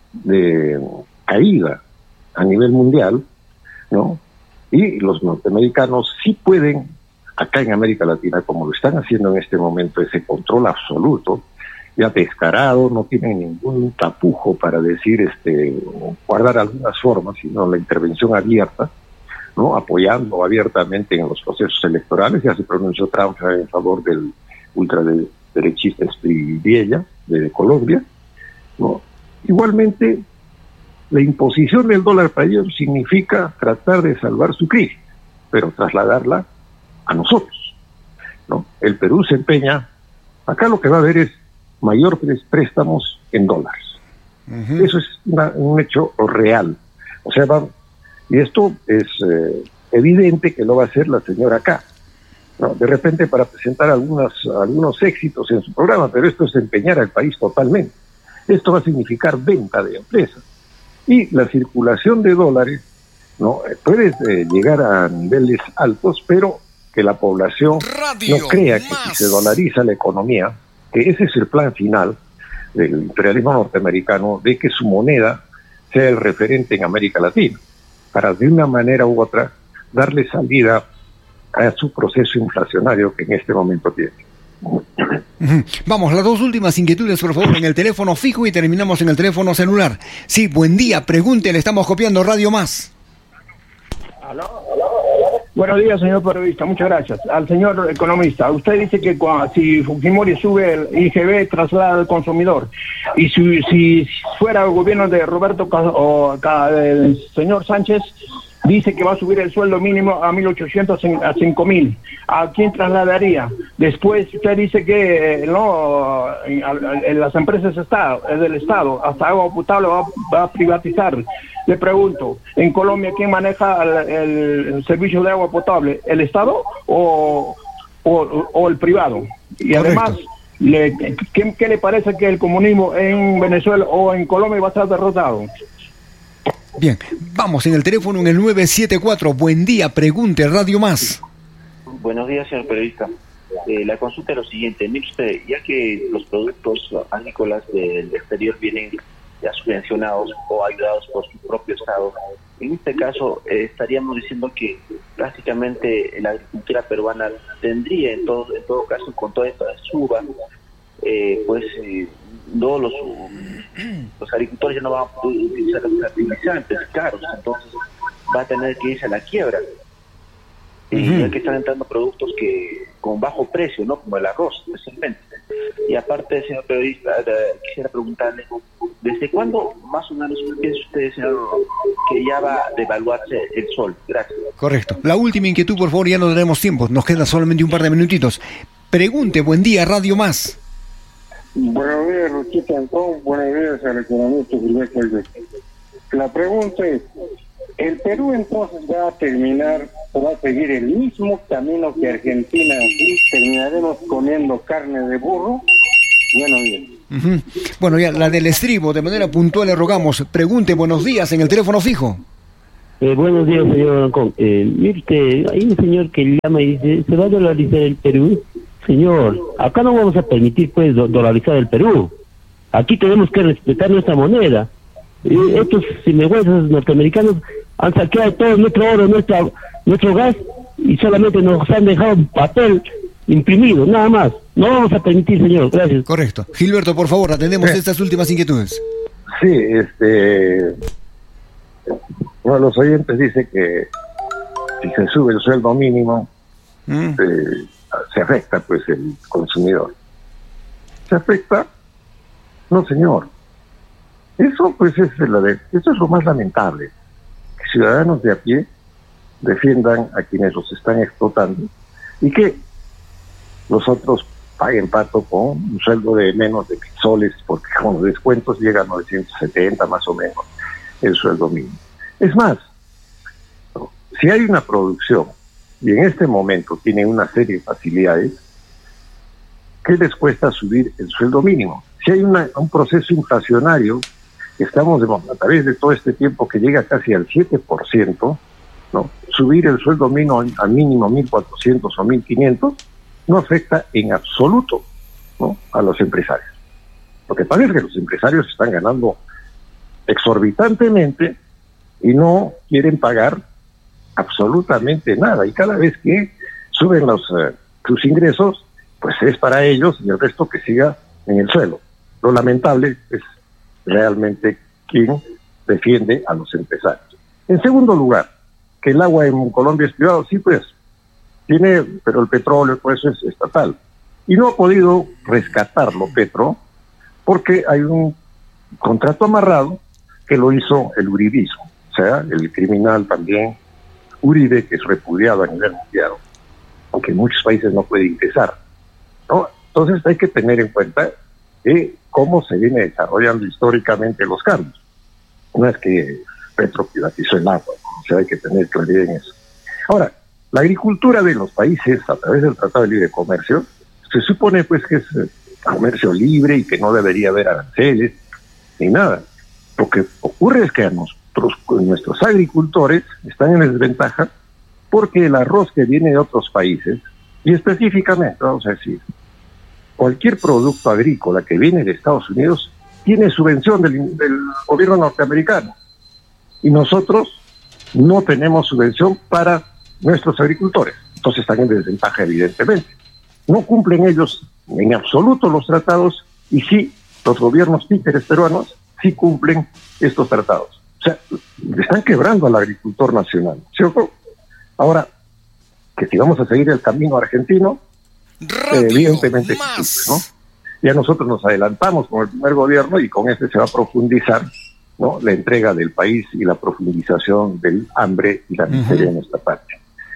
[SPEAKER 1] de caída a nivel mundial, ¿no? Y los norteamericanos sí pueden, acá en América Latina, como lo están haciendo en este momento, ese control absoluto, ya descarado, no tienen ningún tapujo para decir, este, guardar algunas formas, sino la intervención abierta, ¿no? Apoyando abiertamente en los procesos electorales. Ya se pronunció Trump en favor del ultraderechista Espriella de Colombia, ¿no? Igualmente, la imposición del dólar para ellos significa tratar de salvar su crisis, pero trasladarla a nosotros, ¿no? El Perú se empeña, acá lo que va a haber es mayores préstamos en dólares. Uh-huh. Eso es una, un hecho real. O sea, va, y esto es eh, evidente que lo va a hacer la señora K, ¿no? De repente para presentar algunas, algunos éxitos en su programa, pero esto es empeñar al país totalmente. Esto va a significar venta de empresas. Y la circulación de dólares, ¿no? Puede eh, llegar a niveles altos, pero que la población Radio no crea que más. Si se dolariza la economía, que ese es el plan final del imperialismo norteamericano, de que su moneda sea el referente en América Latina, para de una manera u otra darle salida a su proceso inflacionario que en este momento tiene.
[SPEAKER 2] Vamos, las dos últimas inquietudes, por favor, en el teléfono fijo y terminamos en el teléfono celular. Sí, buen día, pregunte, le estamos copiando Radio Más.
[SPEAKER 8] ¿Aló? Buenos días, señor periodista, muchas gracias. Al señor economista, usted dice que cuando, si Fujimori sube el I G B, traslada al consumidor. Y si, si fuera el gobierno de Roberto o el señor Sánchez, dice que va a subir el sueldo mínimo a mil ochocientos a cinco mil. ¿A quién trasladaría? Después usted dice que no, en, en las empresas está, es del Estado, hasta agua potable va, va a privatizar. Le pregunto, en Colombia, ¿quién maneja el, el servicio de agua potable? ¿El Estado o, o, o el privado? Y Correcto. Además, le, ¿qué, ¿qué le parece que el comunismo en Venezuela o en Colombia va a estar derrotado?
[SPEAKER 2] Bien, vamos en el teléfono en el nueve siete cuatro. Buen día, pregunte, Radio Más.
[SPEAKER 9] Buenos días, señor periodista. Eh, la consulta es lo siguiente. Mire usted, ya que los productos agrícolas del exterior vienen ya subvencionados o ayudados por su propio Estado, en este caso eh, estaríamos diciendo que prácticamente la agricultura peruana tendría, en todo, en todo caso, con toda esta suba, eh, pues eh, no los, los agricultores ya no van a poder utilizar los fertilizantes caros, entonces va a tener que irse a la quiebra. Y uh-huh. aquí están entrando productos que con bajo precio, ¿no? Como el arroz, especialmente. Y aparte, señor periodista, quisiera preguntarle, ¿desde cuándo más o menos piensa usted, señor, que ya va a devaluarse el sol? Gracias.
[SPEAKER 2] Correcto. La última inquietud, por favor, ya no tenemos tiempo, nos queda solamente un par de minutitos. Pregunte, buen día, Radio Más.
[SPEAKER 10] Buenos días, Luchita Antón, buenos días al economista Gilberto. La pregunta es, ¿el Perú entonces va a terminar o va a seguir el mismo camino que Argentina? ¿Terminaremos comiendo carne de burro Buenos días.
[SPEAKER 2] Uh-huh. Bueno, ya la del estribo, de manera puntual le rogamos, pregunte buenos días en el teléfono fijo.
[SPEAKER 11] Eh, buenos días, señor Ancón. Eh, mire usted, hay un señor que llama y dice, ¿se va a dolarizar el Perú? Señor, acá no vamos a permitir pues do- dolarizar el Perú. Aquí tenemos que respetar nuestra moneda. Eh, estos sinvergüenzas norteamericanos han saqueado todo nuestro oro, nuestra, nuestro gas, y solamente nos han dejado un papel imprimido, nada más. No vamos a permitir, señor. Gracias.
[SPEAKER 2] Correcto. Gilberto, por favor, atendemos
[SPEAKER 1] Sí.
[SPEAKER 2] estas últimas inquietudes.
[SPEAKER 1] Sí, este... uno de los oyentes dice que si se sube el sueldo mínimo,
[SPEAKER 2] Mm.
[SPEAKER 1] eh, se afecta pues el consumidor. ¿Se afecta? No, señor. Eso pues es la de, eso es lo más lamentable. Que ciudadanos de a pie defiendan a quienes los están explotando y que los otros paguen pato con un sueldo de menos de mil soles, porque con los descuentos llega a novecientos setenta más o menos el sueldo mínimo. Es más, si hay una producción y en este momento tienen una serie de facilidades, ¿qué les cuesta subir el sueldo mínimo? Si hay una, un proceso inflacionario, estamos a través de todo este tiempo que llega casi al siete por ciento, ¿no? Subir el sueldo mínimo al mínimo mil cuatrocientos o mil quinientos no afecta en absoluto, ¿no?, a los empresarios. Lo que pasa es que los empresarios están ganando exorbitantemente y no quieren pagar absolutamente nada, y cada vez que suben los uh, sus ingresos, pues es para ellos y el resto que siga en el suelo. Lo lamentable es realmente quien defiende a los empresarios. En segundo lugar, que el agua en Colombia es privado, sí, pues tiene, pero el petróleo pues es estatal y no ha podido rescatarlo Petro porque hay un contrato amarrado que lo hizo el uribismo, o sea, el criminal también Uribe, que es repudiado a nivel mundial, aunque en muchos países no puede ingresar, ¿no? Entonces hay que tener en cuenta eh, cómo se viene desarrollando históricamente los cambios. No es que Petro privatizó el agua, ¿no? O sea, hay que tener claridad en eso. Ahora, la agricultura de los países, a través del Tratado de Libre Comercio, se supone pues que es eh, comercio libre y que no debería haber aranceles ni nada. Lo que ocurre es que a nosotros, nuestros agricultores están en desventaja porque el arroz que viene de otros países, y específicamente, vamos a decir, cualquier producto agrícola que viene de Estados Unidos tiene subvención del, del gobierno norteamericano. Y nosotros no tenemos subvención para nuestros agricultores. Entonces están en desventaja, evidentemente. No cumplen ellos en absoluto los tratados y sí, los gobiernos títeres peruanos sí cumplen estos tratados. O sea, le están quebrando al agricultor nacional, ¿cierto? Ahora, que si vamos a seguir el camino argentino, eh, evidentemente, ¿no? Ya nosotros nos adelantamos con el primer gobierno y con este se va a profundizar, ¿no?, la entrega del país y la profundización del hambre y la miseria, uh-huh, en esta parte.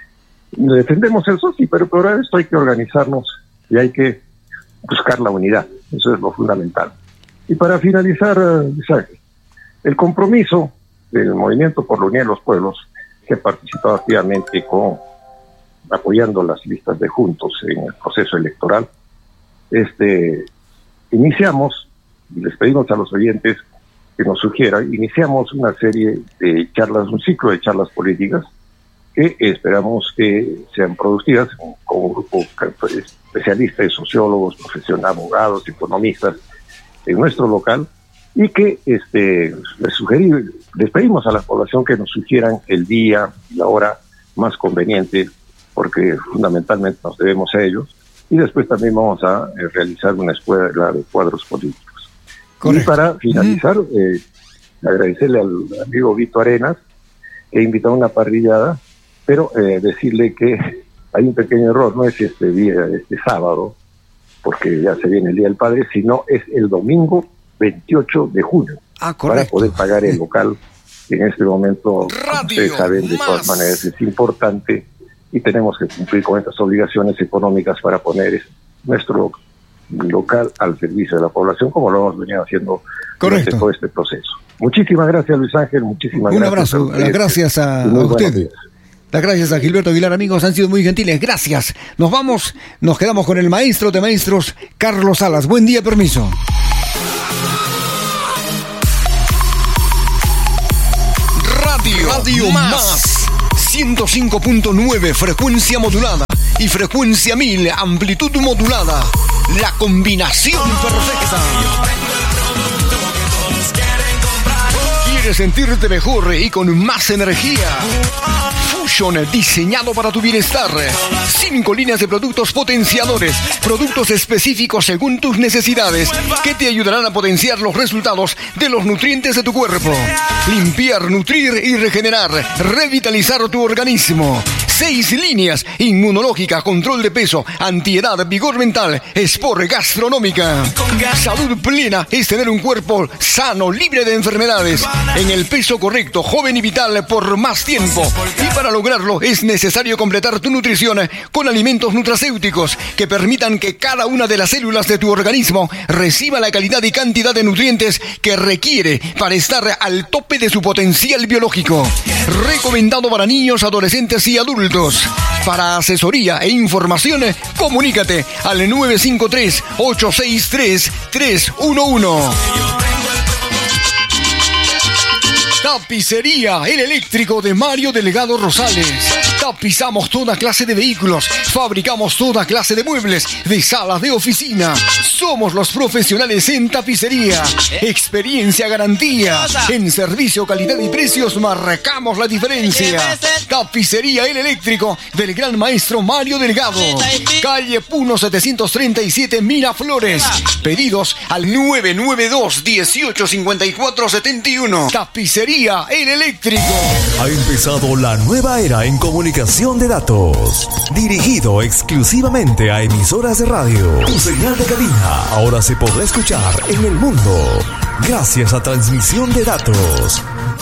[SPEAKER 1] Defendemos eso, sí, pero para esto hay que organizarnos y hay que buscar la unidad. Eso es lo fundamental. Y para finalizar, Isaac, el compromiso del Movimiento por la Unidad de los Pueblos, que ha participado activamente con apoyando las listas de Juntos en el proceso electoral, este iniciamos, y les pedimos a los oyentes que nos sugieran, iniciamos una serie de charlas, un ciclo de charlas políticas que esperamos que sean productivas con un grupo de especialistas, sociólogos, profesionales, abogados, economistas en nuestro local, y que este les sugerimos, les pedimos a la población que nos sugieran el día y la hora más conveniente, porque fundamentalmente nos debemos a ellos, y después también vamos a eh, realizar una escuela de cuadros políticos. Correcto. Y para finalizar, mm. eh, agradecerle al amigo Vito Arenas, que invitó a una parrillada, pero eh, decirle que hay un pequeño error, no es este día, este sábado, porque ya se viene el Día del Padre, sino es el domingo veintiocho de junio,
[SPEAKER 2] ah,
[SPEAKER 1] para poder pagar el local, que en este momento, Radio ustedes saben, de todas maneras es importante, y tenemos que cumplir con estas obligaciones económicas para poner nuestro local al servicio de la población, como lo hemos venido haciendo durante todo este proceso. Muchísimas gracias, Luis Ángel, muchísimas
[SPEAKER 2] Un
[SPEAKER 1] gracias.
[SPEAKER 2] Un abrazo, a gracias a, a usted. Las gracias a Gilberto Aguilar, amigos, han sido muy gentiles. Gracias. Nos vamos, nos quedamos con el maestro de maestros, Carlos Salas. Buen día, permiso. Radio, Radio Más. Más. ciento cinco punto nueve, frecuencia modulada. Y frecuencia mil, amplitud modulada. La combinación perfecta. ¿Quieres sentirte mejor y con más energía? Fusion, diseñado para tu bienestar. Cinco líneas de productos potenciadores, productos específicos según tus necesidades, que te ayudarán a potenciar los resultados de los nutrientes de tu cuerpo. Limpiar, nutrir y regenerar, revitalizar tu organismo. Seis líneas: inmunológica, control de peso, antiedad, vigor mental, sport, gastronómica. Salud plena es tener un cuerpo sano, libre de enfermedades, en el peso correcto, joven y vital por más tiempo. Y para lograrlo es necesario completar tu nutrición con alimentos nutracéuticos que permitan que cada una de las células de tu organismo reciba la calidad y cantidad de nutrientes que requiere para estar al tope de su potencial biológico. Recomendado para niños, adolescentes y adultos. Para asesoría e información, comunícate al nueve cinco tres, ocho seis tres, tres uno uno. Tapicería El Eléctrico de Mario Delgado Rosales. Tapizamos toda clase de vehículos, fabricamos toda clase de muebles, de salas de oficina. Somos los profesionales en tapicería. Experiencia, garantía. En servicio, calidad y precios marcamos la diferencia. Tapicería El Eléctrico del gran maestro Mario Delgado. Calle Puno setecientos treinta y siete, Miraflores. Pedidos al nueve nueve dos, uno ocho cinco cuatro siete uno. Tapicería El Eléctrico.
[SPEAKER 12] Ha empezado la nueva era en comunicación de datos, dirigido exclusivamente a emisoras de radio. Tu señal de cabina ahora se podrá escuchar en el mundo gracias a transmisión de datos.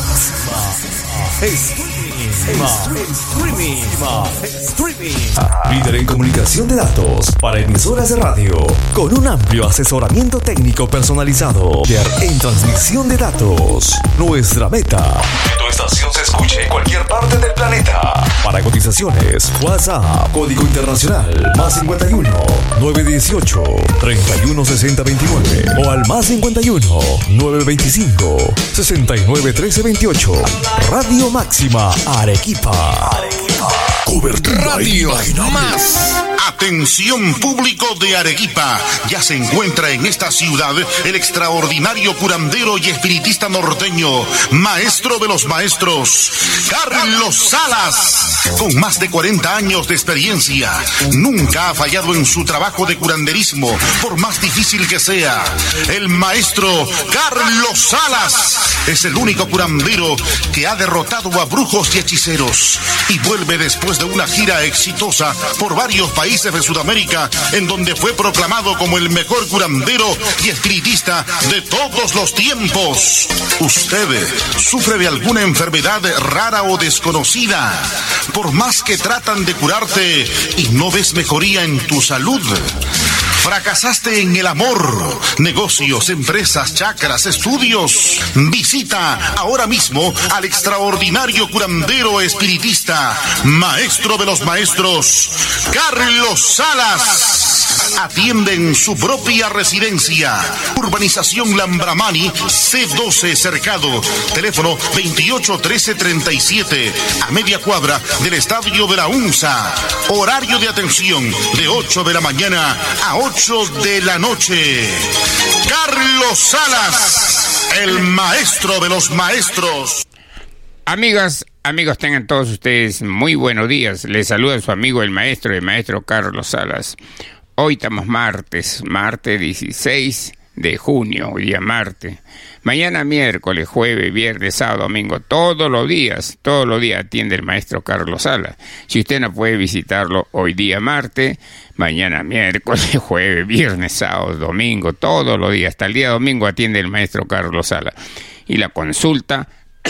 [SPEAKER 12] Streaming. Streaming. Líder en comunicación de datos para emisoras de radio, con un amplio asesoramiento técnico personalizado. Líder en transmisión de datos. Nuestra meta: que tu estación se escuche en cualquier parte del planeta. Para cotizaciones, WhatsApp, código internacional, más cincuenta y uno, nueve dieciocho, treinta y uno sesenta veintinueve o al más cincuenta y uno, nueve veinticinco, sesenta y nueve trece veintiocho. Radio Máxima Arequipa. Arequipa. Cobertura
[SPEAKER 13] Radio Más. Atención público de Arequipa, ya se encuentra en esta ciudad el extraordinario curandero y espiritista norteño, maestro de los maestros, Carlos Salas. Con más de cuarenta años de experiencia, nunca ha fallado en su trabajo de curanderismo, por más difícil que sea. El maestro Carlos Salas es el único curandero que ha derrotado a brujos y hechiceros y vuelve después de una gira exitosa por varios países de Sudamérica, en donde fue proclamado como el mejor curandero y espiritista de todos los tiempos. ¿Usted sufre de alguna enfermedad rara o desconocida? Por más que tratan de curarte y no ves mejoría en tu salud. ¿Fracasaste en el amor, negocios, empresas, chakras, estudios? Visita ahora mismo al extraordinario curandero espiritista, maestro de los maestros, Carlos Salas. Atiende en su propia residencia. Urbanización Lambramani, C doce Cercado. Teléfono veintiocho trece treinta y siete, a media cuadra del Estadio de la UNSA. Horario de atención de ocho de la mañana a ocho de la noche. Carlos Salas, el maestro de los maestros.
[SPEAKER 14] Amigas, amigos, tengan todos ustedes muy buenos días. Les saluda su amigo el maestro, el maestro Carlos Salas. Hoy estamos martes, martes dieciséis de junio, hoy día martes. Mañana miércoles, jueves, viernes, sábado, domingo, todos los días, todos los días atiende el maestro Carlos Salas. Si usted no puede visitarlo hoy día martes, mañana miércoles, jueves, viernes, sábado, domingo, todos los días, hasta el día domingo atiende el maestro Carlos Salas. Y la consulta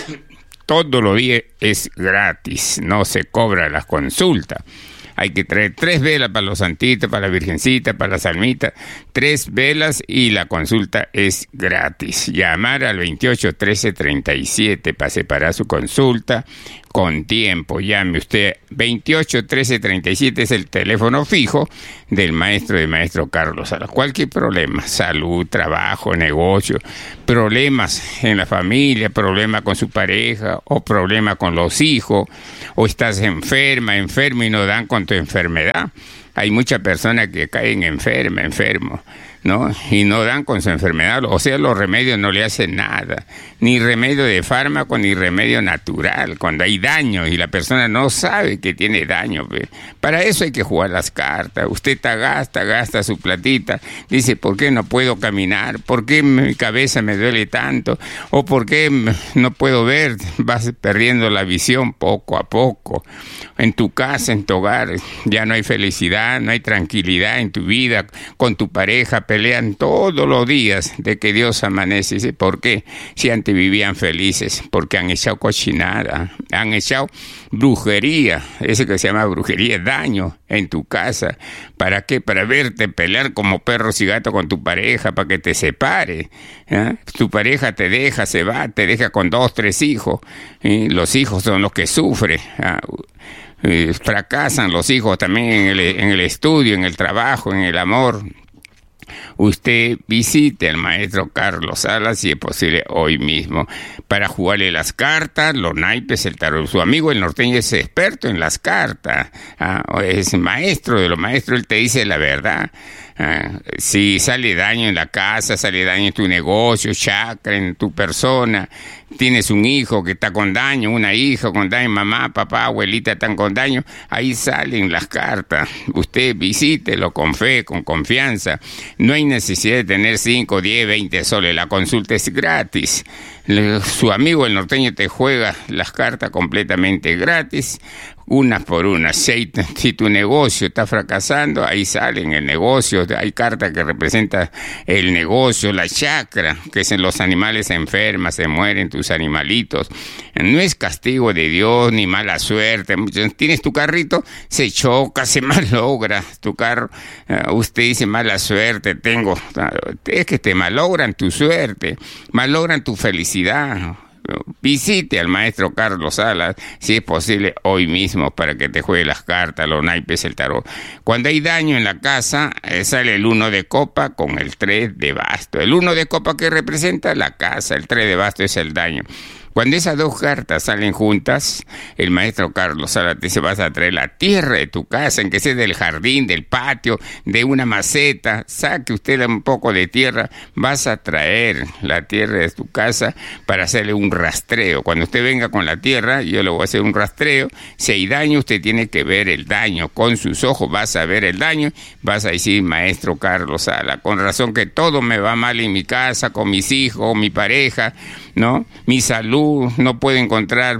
[SPEAKER 14] todos los días es gratis, no se cobra las consultas. Hay que traer tres velas para los santitos, para la virgencita, para las almitas, tres velas y la consulta es gratis. Llamar al veintiocho trece treinta y siete para separar su consulta con tiempo. Llame usted, veintiocho trece treinta y siete es el teléfono fijo del maestro de maestro Carlos Salas. Cualquier problema, salud, trabajo, negocio, problemas en la familia, problema con su pareja o problema con los hijos, o estás enferma, enfermo y no dan con tu enfermedad. Hay muchas personas que caen enferma, enfermos, ¿no? Y no dan con su enfermedad, o sea, los remedios no le hacen nada, ni remedio de fármaco, ni remedio natural, cuando hay daño y la persona no sabe que tiene daño. ¿Ve? Para eso hay que jugar las cartas. Usted está gasta, gasta su platita, dice, ¿por qué no puedo caminar? ¿Por qué mi cabeza me duele tanto? ¿O por qué no puedo ver? Vas perdiendo la visión poco a poco. En tu casa, en tu hogar, ya no hay felicidad, no hay tranquilidad en tu vida, con tu pareja pelean todos los días de que Dios amanece. Dice, ¿por qué? Si antes vivían felices, porque han echado cochinada, han echado brujería, eso que se llama brujería, daño en tu casa. ¿Para qué? Para verte pelear como perros y gatos con tu pareja, para que te separe. ¿Eh? Tu pareja te deja, se va, te deja con dos, tres hijos. ¿Eh? Los hijos son los que sufren. ¿Ah? Eh, fracasan los hijos también en el, en el estudio, en el trabajo, en el amor. Usted visite al maestro Carlos Salas, si es posible hoy mismo, para jugarle las cartas, los naipes, el tarot. Su amigo el norteño es experto en las cartas, ¿ah? Es maestro de los maestros, él te dice la verdad. Ah, si sale daño en la casa, sale daño en tu negocio, chakra, en tu persona, tienes un hijo que está con daño, una hija con daño, mamá, papá, abuelita están con daño, ahí salen las cartas. Usted visítelo con fe, con confianza. No hay necesidad de tener cinco, diez, veinte soles, la consulta es gratis. Su amigo el norteño te juega las cartas completamente gratis, una por una. Si, si tu negocio está fracasando, ahí salen el negocio. Hay cartas que representan el negocio, la chakra, que es en los animales se enferman, se mueren tus animalitos. No es castigo de Dios ni mala suerte. Tienes tu carrito, se choca, se malogra tu carro. Uh, usted dice mala suerte tengo. Es que te malogran tu suerte, malogran tu felicidad. Visite al maestro Carlos Salas, si es posible hoy mismo, para que te juegue las cartas, los naipes, el tarot. Cuando hay daño en la casa, eh, sale el uno de copa con el tres de basto. El uno de copa que representa la casa, el tres de basto es el daño. Cuando esas dos cartas salen juntas, el maestro Carlos Salas te dice, vas a traer la tierra de tu casa, en que sea del jardín, del patio, de una maceta, saque usted un poco de tierra, vas a traer la tierra de tu casa para hacerle un rastreo. Cuando usted venga con la tierra, yo le voy a hacer un rastreo. Si hay daño, usted tiene que ver el daño. Con sus ojos vas a ver el daño, vas a decir, maestro Carlos Salas, con razón que todo me va mal en mi casa, con mis hijos, mi pareja, ¿no? Mi salud, no puedo encontrar,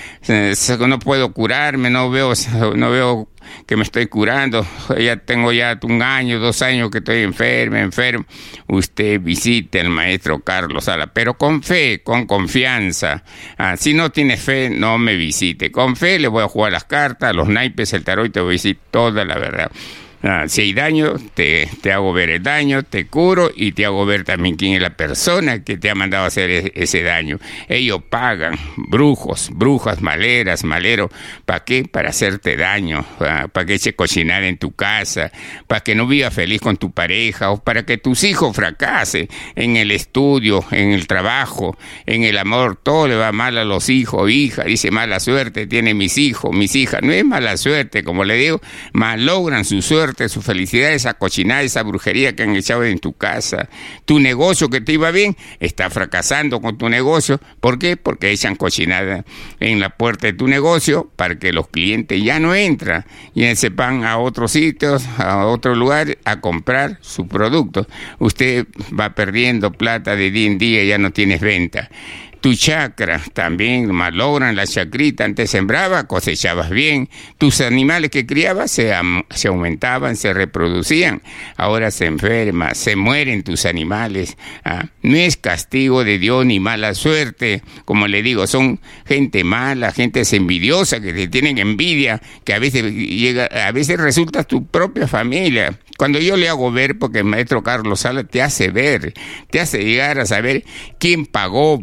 [SPEAKER 14] no puedo curarme, no veo, no veo que me estoy curando, ya tengo ya un año, dos años que estoy enfermo, enfermo. Usted visite al maestro Carlos Salas, pero con fe, con confianza. Ah, si no tiene fe, no me visite. Con fe le voy a jugar las cartas, los naipes, el tarot, y te voy a decir toda la verdad. Ah, si hay daño, te, te hago ver el daño, te curo y te hago ver también quién es la persona que te ha mandado a hacer ese, ese daño. Ellos pagan, brujos, brujas, maleras, maleros. ¿Para qué? Para hacerte daño, ah, para que eche cocinar en tu casa, para que no vivas feliz con tu pareja, o para que tus hijos fracasen en el estudio, en el trabajo, en el amor. Todo le va mal a los hijos, hija. Dice, mala suerte tiene mis hijos, mis hijas. No es mala suerte, como le digo, malogran su suerte, su felicidad, esa cochinada, esa brujería que han echado en tu casa. Tu negocio que te iba bien está fracasando con tu negocio. ¿Por qué? Porque echan cochinada en la puerta de tu negocio para que los clientes ya no entran y se van a otros sitios, a otro lugar a comprar su producto. Usted va perdiendo plata de día en día, ya no tienes venta. Tu chakra también malogran la chacrita. Antes sembraba, cosechabas bien. Tus animales que criabas se, se aumentaban, se reproducían. Ahora se enferman, se mueren tus animales. ¿Ah? No es castigo de Dios ni mala suerte. Como le digo, son gente mala, gente envidiosa, que te tienen envidia, que a veces llega, a veces resulta tu propia familia. Cuando yo le hago ver, porque el maestro Carlos Salas te hace ver, te hace llegar a saber quién pagó brujo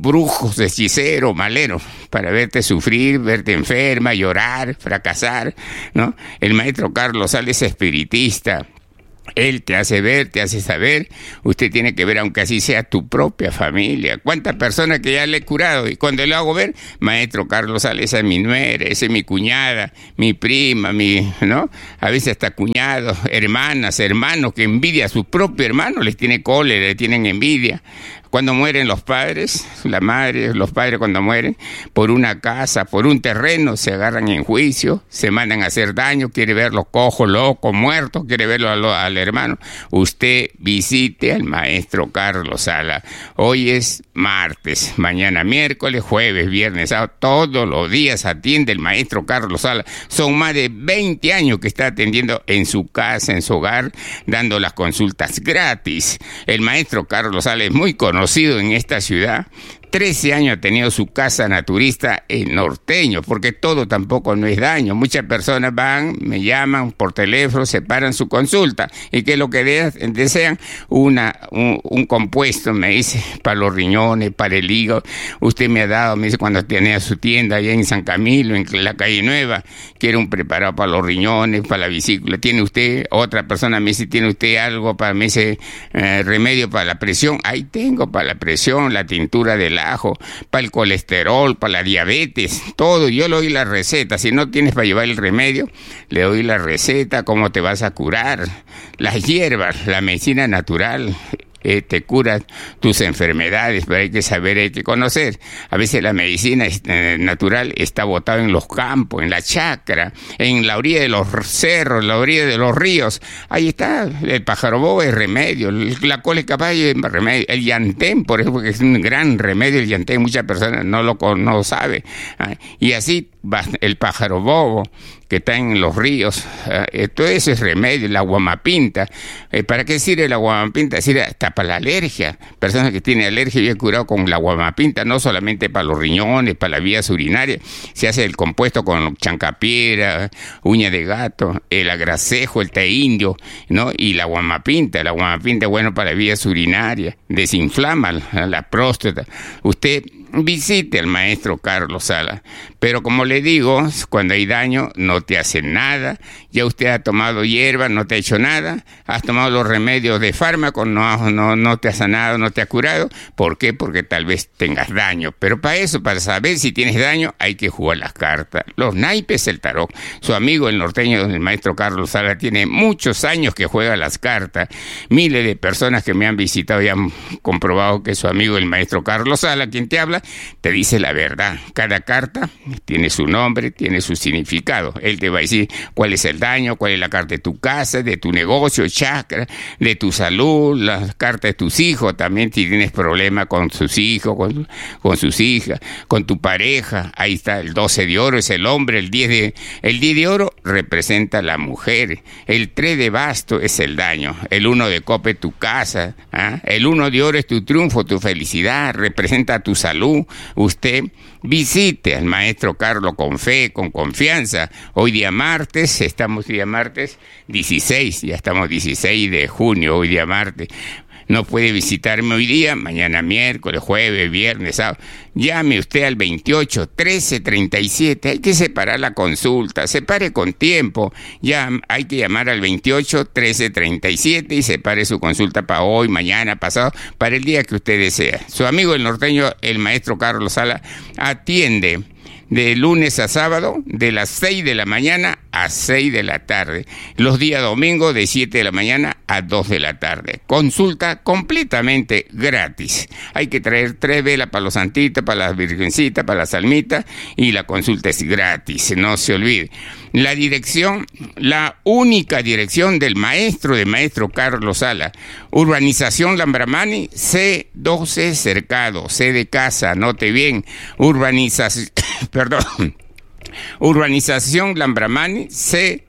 [SPEAKER 14] brujos, hechiceros, maleros, para verte sufrir, verte enferma, llorar, fracasar, ¿no? El maestro Carlos Salas es espiritista. Él te hace ver, te hace saber. Usted tiene que ver, aunque así sea tu propia familia. ¿Cuántas personas que ya le he curado? Y cuando le hago ver, maestro Carlos Salas, esa es mi nuera, esa es mi cuñada, mi prima, mi, ¿no? A veces hasta cuñados, hermanas, hermanos, que envidia a su propio hermano, les tiene cólera, les tienen envidia. Cuando mueren los padres, la madre, los padres cuando mueren, por una casa, por un terreno, se agarran en juicio, se mandan a hacer daño, quiere verlos cojos, locos, muertos, quiere verlo al, al hermano. Usted visite al maestro Carlos Salas. Hoy es martes, mañana miércoles, jueves, viernes, sábado, todos los días atiende el maestro Carlos Salas. Son más de veinte años que está atendiendo en su casa, en su hogar, dando las consultas gratis. El maestro Carlos Salas es muy conocido en esta ciudad. trece años ha tenido su casa naturista en Norteño, porque todo tampoco no es daño. Muchas personas van, me llaman por teléfono, separan su consulta. ¿Y qué es lo que de- desean? Una, un, un compuesto, me dice, para los riñones, para el hígado. Usted me ha dado, me dice, cuando tenía su tienda allá en San Camilo, en la calle Nueva, quiere un preparado para los riñones, para la vesícula. ¿Tiene usted? Otra persona me dice, ¿tiene usted algo para, me dice, eh, remedio para la presión? Ahí tengo para la presión, la tintura del ajo, para el colesterol, para la diabetes, todo. Yo le doy la receta. Si no tienes para llevar el remedio, le doy la receta, cómo te vas a curar. Las hierbas, la medicina natural, eh, te cura tus enfermedades, pero hay que saber, hay que conocer. A veces la medicina eh, natural está botada en los campos, en la chacra, en la orilla de los cerros, en la orilla de los ríos. Ahí está, el pájaro bobo es remedio, la cola de caballo es remedio, el llantén, por ejemplo, que es un gran remedio, el llantén, muchas personas no lo, no lo saben. ¿Ah? Y así va el pájaro bobo, que está en los ríos, eh, todo eso es remedio, la guamapinta. Eh, ¿Para qué sirve la guamapinta? Sirve hasta para la alergia. Personas que tienen alergia, yo he curado con la guamapinta, no solamente para los riñones, para las vías urinarias. Se hace el compuesto con chancapiedra, uña de gato, el agracejo, el té indio, ¿no? Y la guamapinta. La guamapinta es bueno para las vías urinarias, desinflama la, la próstata. Usted visite al maestro Carlos Salas, pero como le digo, cuando hay daño no te hace nada. Ya usted ha tomado hierba, no te ha hecho nada. Has tomado los remedios de fármaco, no, no, no te ha sanado, no te ha curado. ¿Por qué? Porque tal vez tengas daño. Pero para eso, para saber si tienes daño, hay que jugar las cartas, los naipes, el tarot. Su amigo el norteño, el maestro Carlos Salas, tiene muchos años que juega las cartas. Miles de personas que me han visitado y han comprobado que su amigo el maestro Carlos Salas, quien te habla, te dice la verdad. Cada carta tiene su nombre, tiene su significado. Él te va a decir cuál es el daño, cuál es la carta de tu casa, de tu negocio, chakra, de tu salud, la carta de tus hijos. También si tienes problemas con sus hijos, con, con sus hijas, con tu pareja. Ahí está el doce de oro, es el hombre. El diez de, el diez de oro representa a la mujer. El tres de basto es el daño. El uno de copa es tu casa. ¿Ah? El uno de oro es tu triunfo, tu felicidad. Representa tu salud. Usted visite al maestro Carlos con fe, con confianza. Hoy día martes, estamos día martes dieciséis, ya estamos dieciséis de junio, hoy día martes. No puede visitarme hoy día, mañana miércoles, jueves, viernes, sábado. Llame usted al veintiocho, trece, treinta y siete. Hay que separar la consulta, separe con tiempo. Ya hay que llamar al veintiocho, trece, treinta y siete y separe su consulta para hoy, mañana, pasado, para el día que usted desea. Su amigo el norteño, el maestro Carlos Salas, atiende de lunes a sábado, de las seis de la mañana a seis de la tarde. Los días domingos de siete de la mañana a dos de la tarde. Consulta completamente gratis. Hay que traer tres velas para los santitos, para las virgencitas, para las almitas, y la consulta es gratis, no se olvide. La dirección, la única dirección del maestro, de maestro Carlos Salas, Urbanización Lambramani, C doce Cercado, C de casa, anote bien, urbanización, perdón, Urbanización Lambramani, C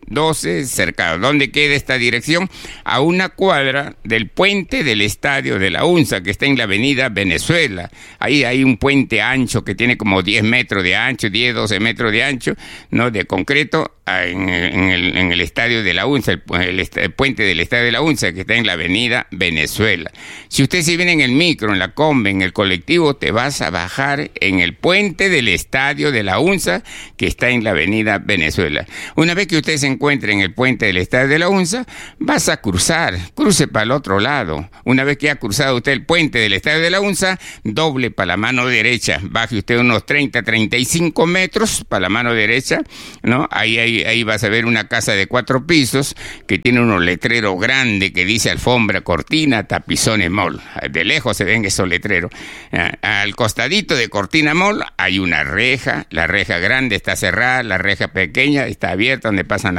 [SPEAKER 14] doce Cercado. ¿Dónde queda esta dirección? A una cuadra del puente del Estadio de la UNSA, que está en la avenida Venezuela. Ahí hay un puente ancho que tiene como diez metros de ancho, diez, doce metros de ancho, ¿no? De concreto, en, en, el, en el Estadio de la UNSA, el, el, el puente del Estadio de la UNSA, que está en la avenida Venezuela. Si usted se viene en el micro, en la combi, en el colectivo, te vas a bajar en el puente del Estadio de la UNSA, que está en la avenida Venezuela. Una vez que usted se encuentre en el puente del Estadio de la UNSA, vas a cruzar, cruce para el otro lado. Una vez que ha cruzado usted el puente del Estadio de la UNSA, doble para la mano derecha, baje usted unos treinta, treinta y cinco metros para la mano derecha, ¿no? Ahí, ahí, ahí vas a ver una casa de cuatro pisos que tiene unos letreros grandes que dice Alfombra, Cortina, Tapizones Mall. De lejos se ven esos letreros. Al costadito de Cortina Mall hay una reja, la reja grande está cerrada, la reja pequeña está abierta donde pasan